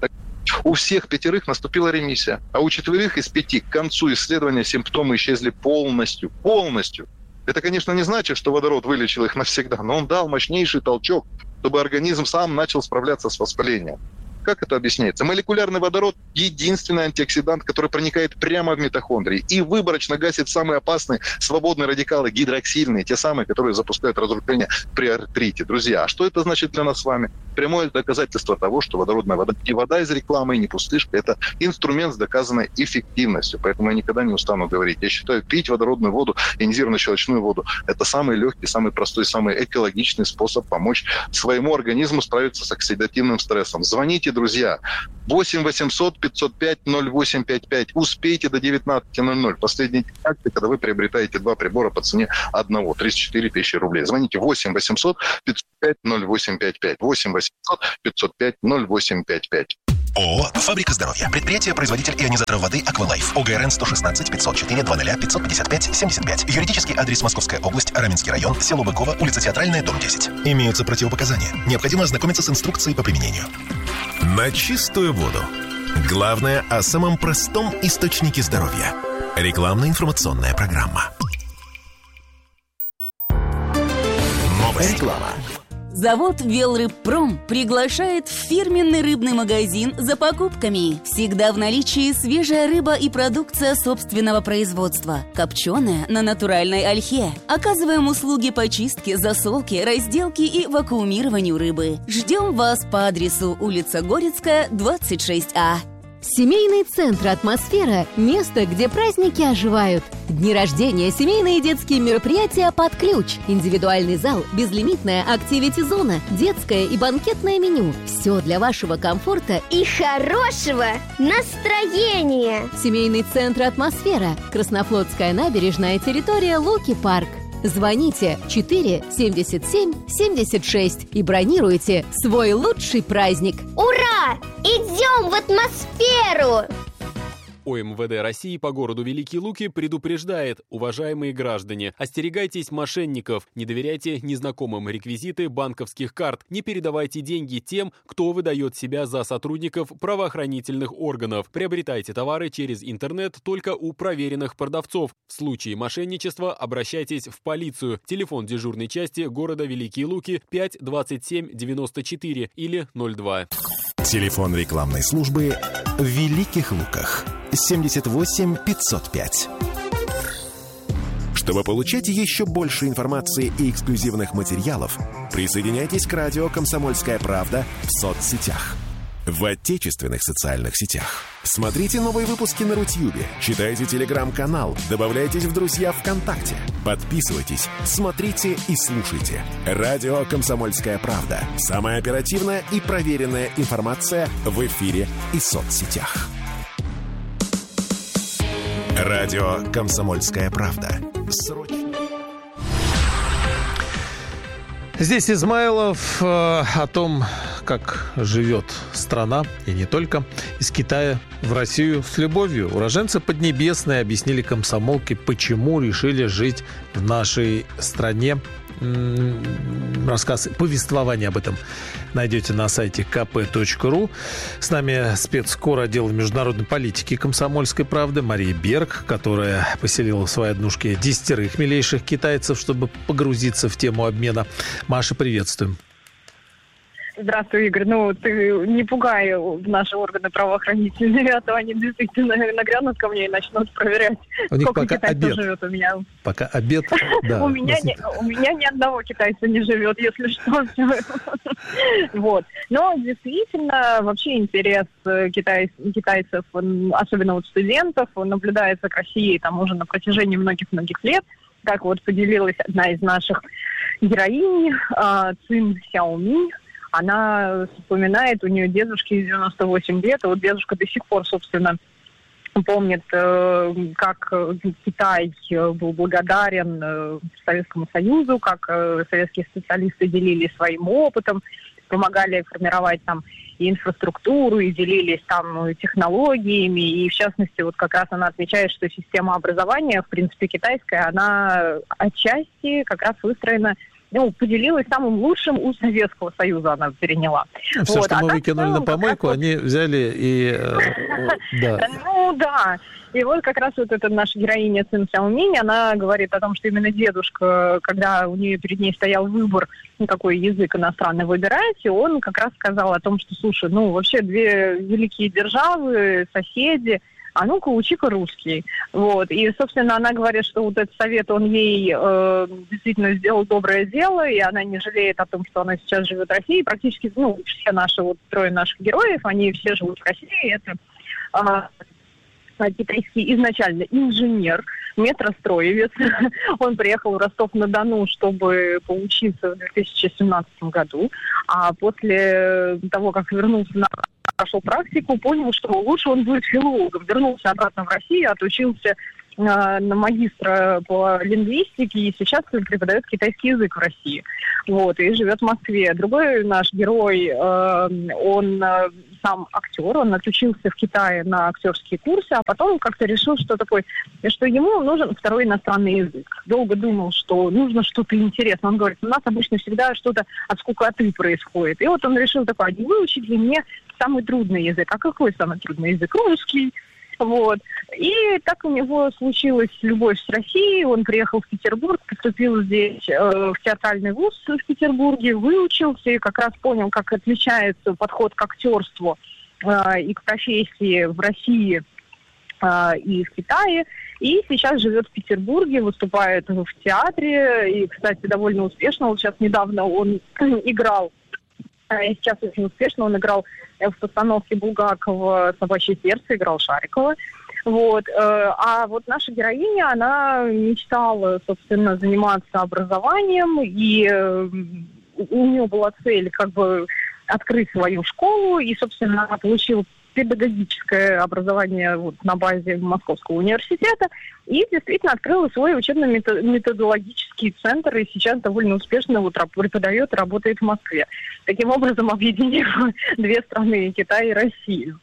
A: У всех пятерых наступила ремиссия, а у четверых из пяти к концу исследования симптомы исчезли полностью, полностью. Это, конечно, не значит, что водород вылечил их навсегда, но он дал мощнейший толчок, чтобы организм сам начал справляться с воспалением. Как это объясняется? Молекулярный водород – единственный антиоксидант, который проникает прямо в митохондрии и выборочно гасит самые опасные свободные радикалы, гидроксильные, те самые, которые запускают разрушение при артрите. Друзья, а что это значит для нас с вами? Прямое доказательство того, что водородная вода не вода из рекламы, не пустышка, это инструмент с доказанной эффективностью. Поэтому я никогда не устану говорить. Я считаю, пить водородную воду, ионизированную щелочную воду – это самый легкий, самый простой, самый экологичный способ помочь своему организму справиться с оксидативным стрессом. Звоните, друзья, восемь восемьсот пятьсот пять ноль восемь пять пять. Успейте до девятнадцати ноль ноль. Последний акт, когда вы приобретаете два прибора по цене одного. тридцать четыре тысячи рублей. Звоните восемь восемьсот пятьсот пять ноль восемь пять пять. восемь восемьсот пятьсот пять ноль восемь пять пять.
J: ООО «Фабрика здоровья». Предприятие-производитель ионизаторов воды «Аквалайф». ОГРН сто шестнадцать пятьсот четыре двадцать пятьсот пятьдесят пять семьдесят пять. Юридический адрес: Московская область, Раменский район, село Быково, улица Театральная, дом десять. Имеются противопоказания. Необходимо ознакомиться с инструкцией по применению.
F: На чистую воду. Главное о самом простом источнике здоровья. Рекламно-информационная программа. Новости. Реклама.
K: Завод «Велрыбпром» приглашает в фирменный рыбный магазин за покупками. Всегда в наличии свежая рыба и продукция собственного производства. Копченая на натуральной ольхе. Оказываем услуги по чистке, засолке, разделке и вакуумированию рыбы. Ждем вас по адресу улица Горецкая, двадцать шесть А.
L: Семейный центр «Атмосфера» – место, где праздники оживают. Дни рождения, семейные и детские мероприятия под ключ. Индивидуальный зал, безлимитная активити-зона, детское и банкетное меню. Все для вашего комфорта и хорошего настроения. Семейный центр «Атмосфера». Краснофлотская набережная, территория Луки-парк. Звоните четыре семьдесят семь семьдесят шесть и бронируйте свой лучший праздник.
M: Ура! Идем в атмосферу!
N: ОМВД России по городу Великие Луки предупреждает: уважаемые граждане, остерегайтесь мошенников, не доверяйте незнакомым реквизиты банковских карт, не передавайте деньги тем, кто выдает себя за сотрудников правоохранительных органов. Приобретайте товары через интернет только у проверенных продавцов. В случае мошенничества обращайтесь в полицию. Телефон дежурной части города Великие Луки пять двадцать семь девяносто четыре или ноль два.
F: Телефон рекламной службы в Великих Луках семьдесят восемь пятьсот пять. Чтобы получать еще больше информации и эксклюзивных материалов, присоединяйтесь к радио «Комсомольская правда» в соцсетях. В отечественных социальных сетях. Смотрите новые выпуски на Рутьюбе, читайте телеграм-канал, добавляйтесь в друзья ВКонтакте, подписывайтесь, смотрите и слушайте. Радио «Комсомольская правда». Самая оперативная и проверенная информация в эфире и соцсетях. Радио «Комсомольская правда». Срочно.
E: Здесь Измайлов э, о том, как живет страна, и не только, из Китая в Россию с любовью. Уроженцы Поднебесной объяснили комсомолке, почему решили жить в нашей стране. Рассказ, повествование об этом найдете на сайте ка пэ точка ру. С нами спецкор отдела международной политики «Комсомольской правды» Мария Берг, которая поселила в своей однушке десятерых милейших китайцев, чтобы погрузиться в тему обмена. Маша, приветствуем.
O: Здравствуй, Игорь. Ну, ты не пугай наши органы правоохранительные, а то они действительно нагрянут ко мне и начнут проверять,
E: у них
O: сколько
E: пока
O: китайцев
E: обед.
O: живет у меня.
E: Пока обед, да.
O: У меня ни одного китайца не живет, если что. Вот. Но действительно, вообще интерес китайцев, особенно вот студентов, наблюдается к России там уже на протяжении многих-многих лет. Как вот поделилась одна из наших героинь, Цин Сяоми. Она вспоминает, у нее дедушке девяносто восемь лет, и вот дедушка до сих пор, собственно, помнит, как Китай был благодарен Советскому Союзу, как советские специалисты делились своим опытом, помогали формировать там и инфраструктуру, и делились там технологиями, и в частности, вот как раз она отмечает, что система образования, в принципе, китайская, она отчасти как раз выстроена ну, поделилась самым лучшим у Советского Союза, она переняла.
P: Все,
O: вот.
P: что
O: а
P: мы выкинули на помойку, они взяли и... Да.
O: Ну, да. И вот как раз вот эта наша героиня Цин Сяоминь, она говорит о том, что именно дедушка, когда у нее перед ней стоял выбор, ну, какой язык иностранный выбирать, и он как раз сказал о том, что, слушай, ну, вообще две великие державы, соседи, а ну-ка учи-ка русский. Вот. И, собственно, она говорит, что вот этот совет, он ей э, действительно сделал доброе дело, и она не жалеет о том, что она сейчас живет в России. Практически, ну, все наши, вот трое наших героев, они все живут в России. Это э, китайский изначально инженер, метростроевец. Он приехал в Ростов-на-Дону, чтобы поучиться в две тысячи семнадцатом году, а после того, как вернулся на прошел практику, понял, что лучше он будет филологом. Вернулся обратно в Россию, отучился э, на магистра по лингвистике и сейчас преподает китайский язык в России. Вот, и живет в Москве. Другой наш герой, э, он э, сам актер, он отучился в Китае на актерские курсы, а потом как-то решил, что такой, что ему нужен второй иностранный язык. Долго думал, что нужно что-то интересное. Он говорит, у нас обычно всегда что-то от скукоты происходит. И вот он решил такой, не выучить ли мне самый трудный язык. А какой самый трудный язык? Русский. Вот. И так у него случилась любовь с Россией. Он приехал в Петербург, поступил здесь э, в театральный вуз в Петербурге, выучился и как раз понял, как отличается подход к актерству э, и к профессии в России э, и в Китае. И сейчас живет в Петербурге, выступает в театре. И, кстати, довольно успешно. Вот сейчас недавно он играл, и сейчас очень успешно он играл в постановке Булгакова «Собачье сердце», играл Шарикова. Вот. А вот наша героиня, она мечтала, собственно, заниматься образованием, и у нее была цель как бы открыть свою школу, и, собственно, она получила педагогическое образование вот на базе Московского университета и действительно открыла свой учебно-методологический центр и сейчас довольно успешно вот преподает и работает в Москве. Таким образом, объединив две страны, Китай и Россию.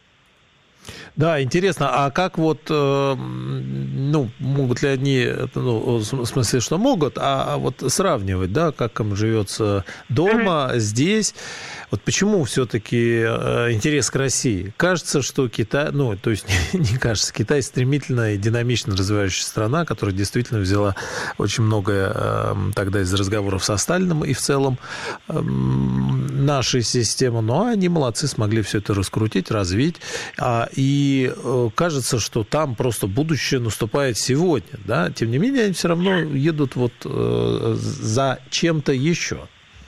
P: Да, интересно, а как вот, э, ну, могут ли они, ну, в смысле, что могут, а, а вот сравнивать, да, как им живется дома, mm-hmm. здесь, вот почему все-таки э, интерес к России? Кажется, что Китай, ну, то есть не кажется, Китай стремительно и динамично развивающаяся страна, которая действительно взяла очень многое э, тогда из разговоров со Сталиным и в целом э, нашей системы, но они молодцы, смогли все это раскрутить, развить, а, и э, кажется, что там просто будущее наступает сегодня, да, тем не менее они все равно едут вот э, за чем-то еще.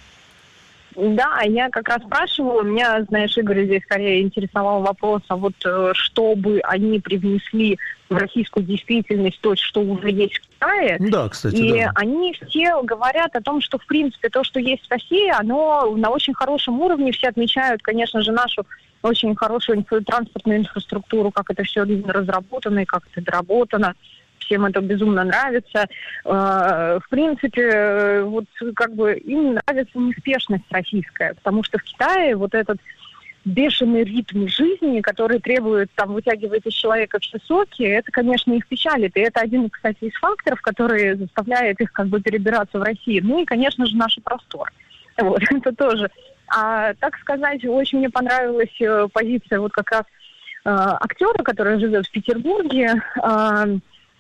O: Да, я как раз спрашивала, меня, знаешь, Игорь, здесь скорее интересовал вопрос, а вот э, чтобы они привнесли в российскую действительность то, что уже есть в Китае.
P: Да, кстати,
O: и
P: да.
O: они все говорят о том, что, в принципе, то, что есть в России, оно на очень хорошем уровне. Все отмечают, конечно же, нашу очень хорошую инфра- транспортную инфраструктуру, как это все разработано и как это доработано. Всем это безумно нравится. В принципе, вот как бы им нравится неспешность российская, потому что в Китае вот этот бешеный ритм жизни, который требует там вытягивать из человека все соки, это, конечно, их печалит. И это один, кстати, из факторов, который заставляет их как бы перебираться в Россию. Ну и, конечно же, наш простор. Вот, это тоже. А так сказать, очень мне понравилась позиция вот как раз э, актера, который живет в Петербурге, э,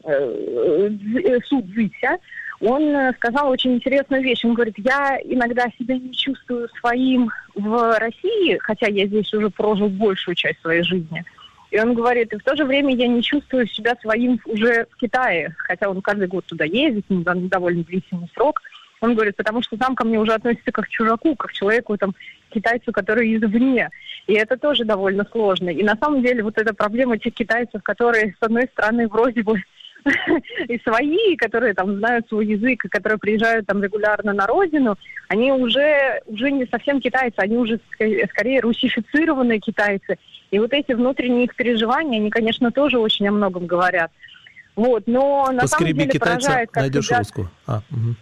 O: Су Цзися. Он сказал очень интересную вещь. Он говорит, я иногда себя не чувствую своим в России, хотя я здесь уже прожил большую часть своей жизни. И он говорит, и в то же время я не чувствую себя своим уже в Китае, хотя он каждый год туда ездит, на довольно длительный срок. Он говорит, потому что там ко мне уже относятся как к чужаку, как к человеку, там, китайцу, который извне. И это тоже довольно сложно. И на самом деле вот эта проблема тех китайцев, которые, с одной стороны, вроде бы и свои, которые там знают свой язык, и которые приезжают там регулярно на родину, они уже, уже не совсем китайцы, они уже скорее, скорее русифицированные китайцы. И вот эти внутренние их переживания, они, конечно, тоже очень о многом говорят. Вот, но на
P: Поскреби
O: самом деле
P: китайца,
O: поражает, как
P: найдешь
O: ребят...
P: русскую. А, угу.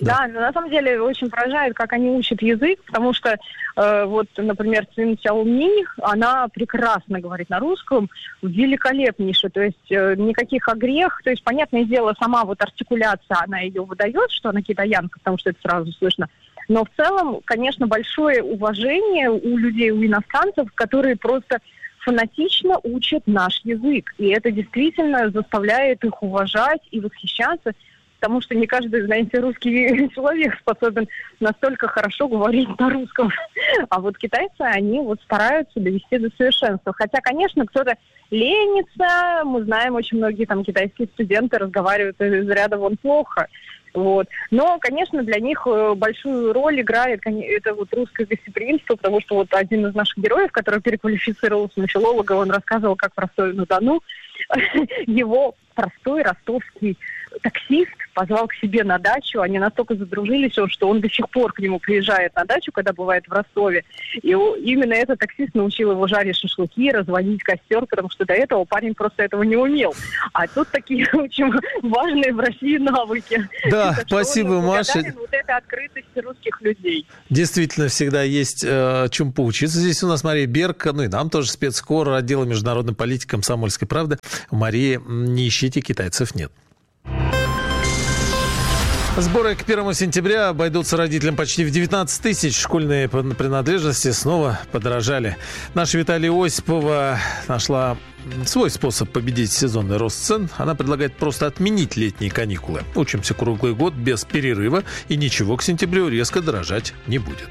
O: Да, да, но на самом деле очень поражает, как они учат язык, потому что э, вот, например, Цин Сяоми, она прекрасно говорит на русском, великолепнейше, то есть э, никаких огрех, то есть, понятное дело, сама вот артикуляция, она ее выдает, что она китаянка, потому что это сразу слышно. Но в целом, конечно, большое уважение у людей, у иностранцев, которые просто фанатично учат наш язык. И это действительно заставляет их уважать и восхищаться, потому что не каждый, знаете, русский человек способен настолько хорошо говорить на русском. А вот китайцы, они вот стараются довести до совершенства. Хотя, конечно, кто-то ленится. Мы знаем, очень многие там китайские студенты разговаривают из ряда вон плохо. Вот. Но, конечно, для них большую роль играет это вот русское гостеприимство, потому что вот один из наших героев, который переквалифицировался на филолога, он рассказывал, как в Ростове-на-Дону его простой ростовский таксист позвал к себе на дачу. Они настолько задружились, что он до сих пор к нему приезжает на дачу, когда бывает в Ростове. И именно этот таксист научил его жарить шашлыки, разводить костер, потому что до этого парень просто этого не умел. А тут такие очень важные в России навыки.
P: Да, спасибо, Маша.
O: Вот эта открытость русских людей.
P: Действительно, всегда есть э, чем поучиться. Здесь у нас Мария Берг, ну и нам тоже спецкор отдела международной политики «Комсомольской правды». Мария, не ищите, китайцев нет. Сборы к первому сентября обойдутся родителям почти в девятнадцать тысяч. Школьные принадлежности снова подорожали. Наша Виталия Осипова нашла свой способ победить сезонный рост цен. Она предлагает просто отменить летние каникулы. Учимся круглый год без перерыва, и ничего к сентябрю резко дорожать не будет.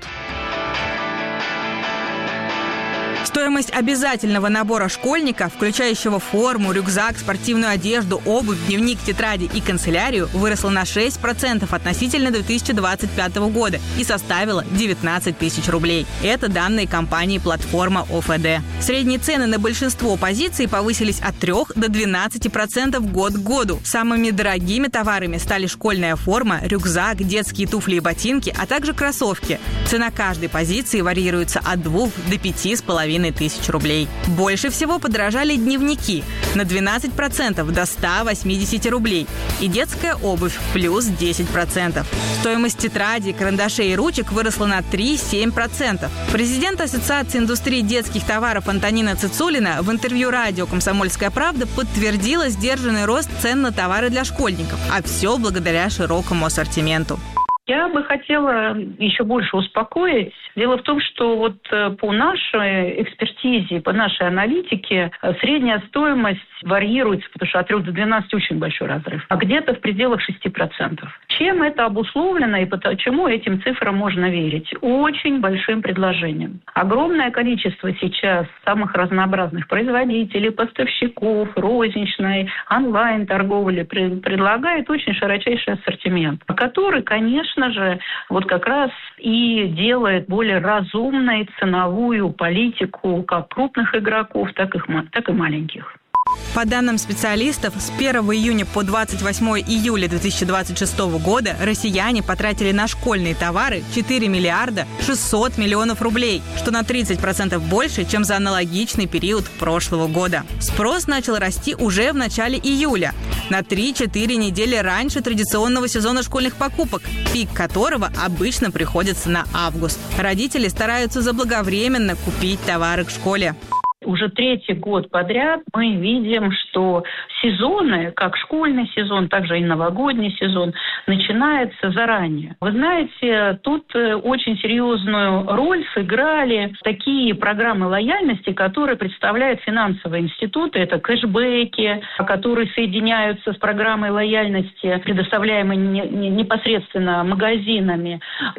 Q: Стоимость обязательного набора школьника, включающего форму, рюкзак, спортивную одежду, обувь, дневник, тетради и канцелярию, выросла на шесть процентов относительно две тысячи двадцать пятого года и составила девятнадцать тысяч рублей. Это данные компании «Платформа ОФД». Средние цены на большинство позиций повысились от трёх до двенадцати процентов год к году. Самыми дорогими товарами стали школьная форма, рюкзак, детские туфли и ботинки, а также кроссовки. Цена каждой позиции варьируется от двух до пяти с половиной тысяч рублей. Больше всего подорожали дневники на двенадцать процентов до ста восьмидесяти рублей и детская обувь плюс десять процентов. Стоимость тетрадей, карандашей и ручек выросла на три целых семь десятых процента. Президент Ассоциации индустрии детских товаров Антонина Цицулина в интервью радио «Комсомольская правда» подтвердила сдержанный рост цен на товары для школьников, а все благодаря широкому ассортименту.
R: Я бы хотела еще больше успокоить. Дело в том, что вот по нашей экспертизе, по нашей аналитике средняя стоимость варьируется, потому что от трёх до двенадцати очень большой разрыв, а где-то в пределах шести процентов. Чем это обусловлено и почему этим цифрам можно верить? Очень большим предложением. Огромное количество сейчас самых разнообразных производителей, поставщиков, розничной, онлайн-торговли предлагает очень широчайший ассортимент, который, конечно же, вот как раз и делает более разумной ценовую политику как крупных игроков, так и, так и маленьких.
Q: По данным специалистов, с первого июня по двадцать восьмое июля две тысячи двадцать шестого года россияне потратили на школьные товары четыре миллиарда шестьсот миллионов рублей, что на тридцать процентов больше, чем за аналогичный период прошлого года. Спрос начал расти уже в начале июля, на три-четыре недели раньше традиционного сезона школьных покупок, пик которого обычно приходится на август. Родители стараются заблаговременно купить товары к школе.
R: Уже третий год подряд мы видим, что сезоны, как школьный сезон, также и новогодний сезон, начинается заранее. Вы знаете, тут очень серьезную роль сыграли такие программы лояльности, которые представляют финансовые институты. Это кэшбэки, которые соединяются с программой лояльности, предоставляемой непосредственно магазинами.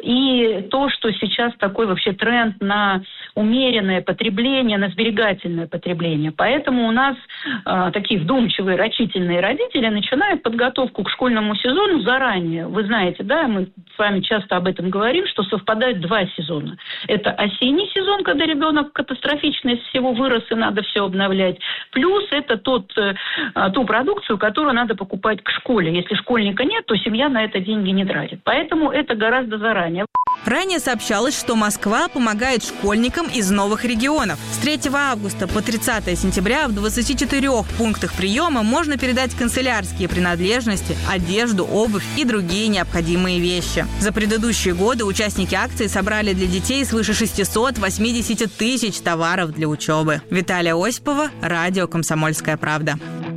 R: И то, что сейчас такой вообще тренд на умеренное потребление, на сберегательность, потребление. Поэтому у нас э, такие вдумчивые, рачительные родители начинают подготовку к школьному сезону заранее. Вы знаете, да, мы с вами часто об этом говорим, что совпадают два сезона. Это осенний сезон, когда ребенок катастрофично из всего вырос и надо все обновлять. Плюс это тот, э, ту продукцию, которую надо покупать к школе. Если школьника нет, то семья на это деньги не тратит. Поэтому это гораздо заранее.
Q: Ранее сообщалось, что Москва помогает школьникам из новых регионов. С третьего августа по тридцатое сентября в двадцати четырёх пунктах приема можно передать канцелярские принадлежности, одежду, обувь и другие необходимые вещи. За предыдущие годы участники акции собрали для детей свыше шестьсот восемьдесят тысяч товаров для учебы. Виталия Осипова, радио «Комсомольская правда».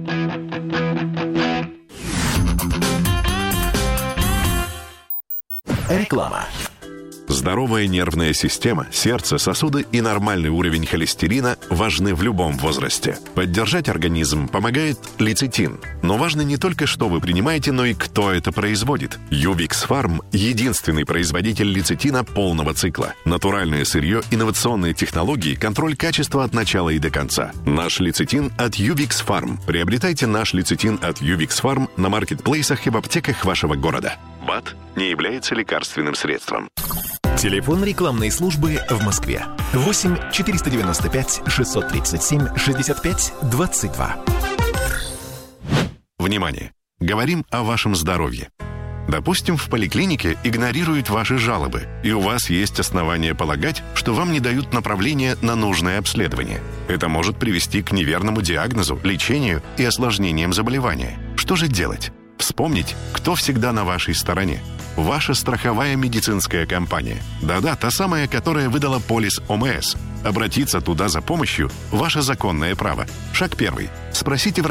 F: Реклама.
S: Здоровая нервная система, сердце, сосуды и нормальный уровень холестерина важны в любом возрасте. Поддержать организм помогает лецитин. Но важно не только, что вы принимаете, но и кто это производит. Ювикс Фарм – единственный производитель лецитина полного цикла. Натуральное сырье, инновационные технологии, контроль качества от начала и до конца. Наш лецитин от Ювикс Фарм. Приобретайте наш лецитин от Ювикс Фарм на маркетплейсах и в аптеках вашего города. БАД не является лекарственным средством.
J: Телефон рекламной службы в Москве. восемь четыреста девяносто пять шестьсот тридцать семь шестьдесят пять двадцать два.
S: Внимание! Говорим о вашем здоровье. Допустим, в поликлинике игнорируют ваши жалобы, и у вас есть основания полагать, что вам не дают направления на нужное обследование. Это может привести к неверному диагнозу, лечению и осложнениям заболевания. Что же делать? Вспомнить, кто всегда на вашей стороне. Ваша страховая медицинская компания. Да-да, та самая, которая выдала полис ОМС. Обратиться туда за помощью – ваше законное право. Шаг первый. Спросите врача.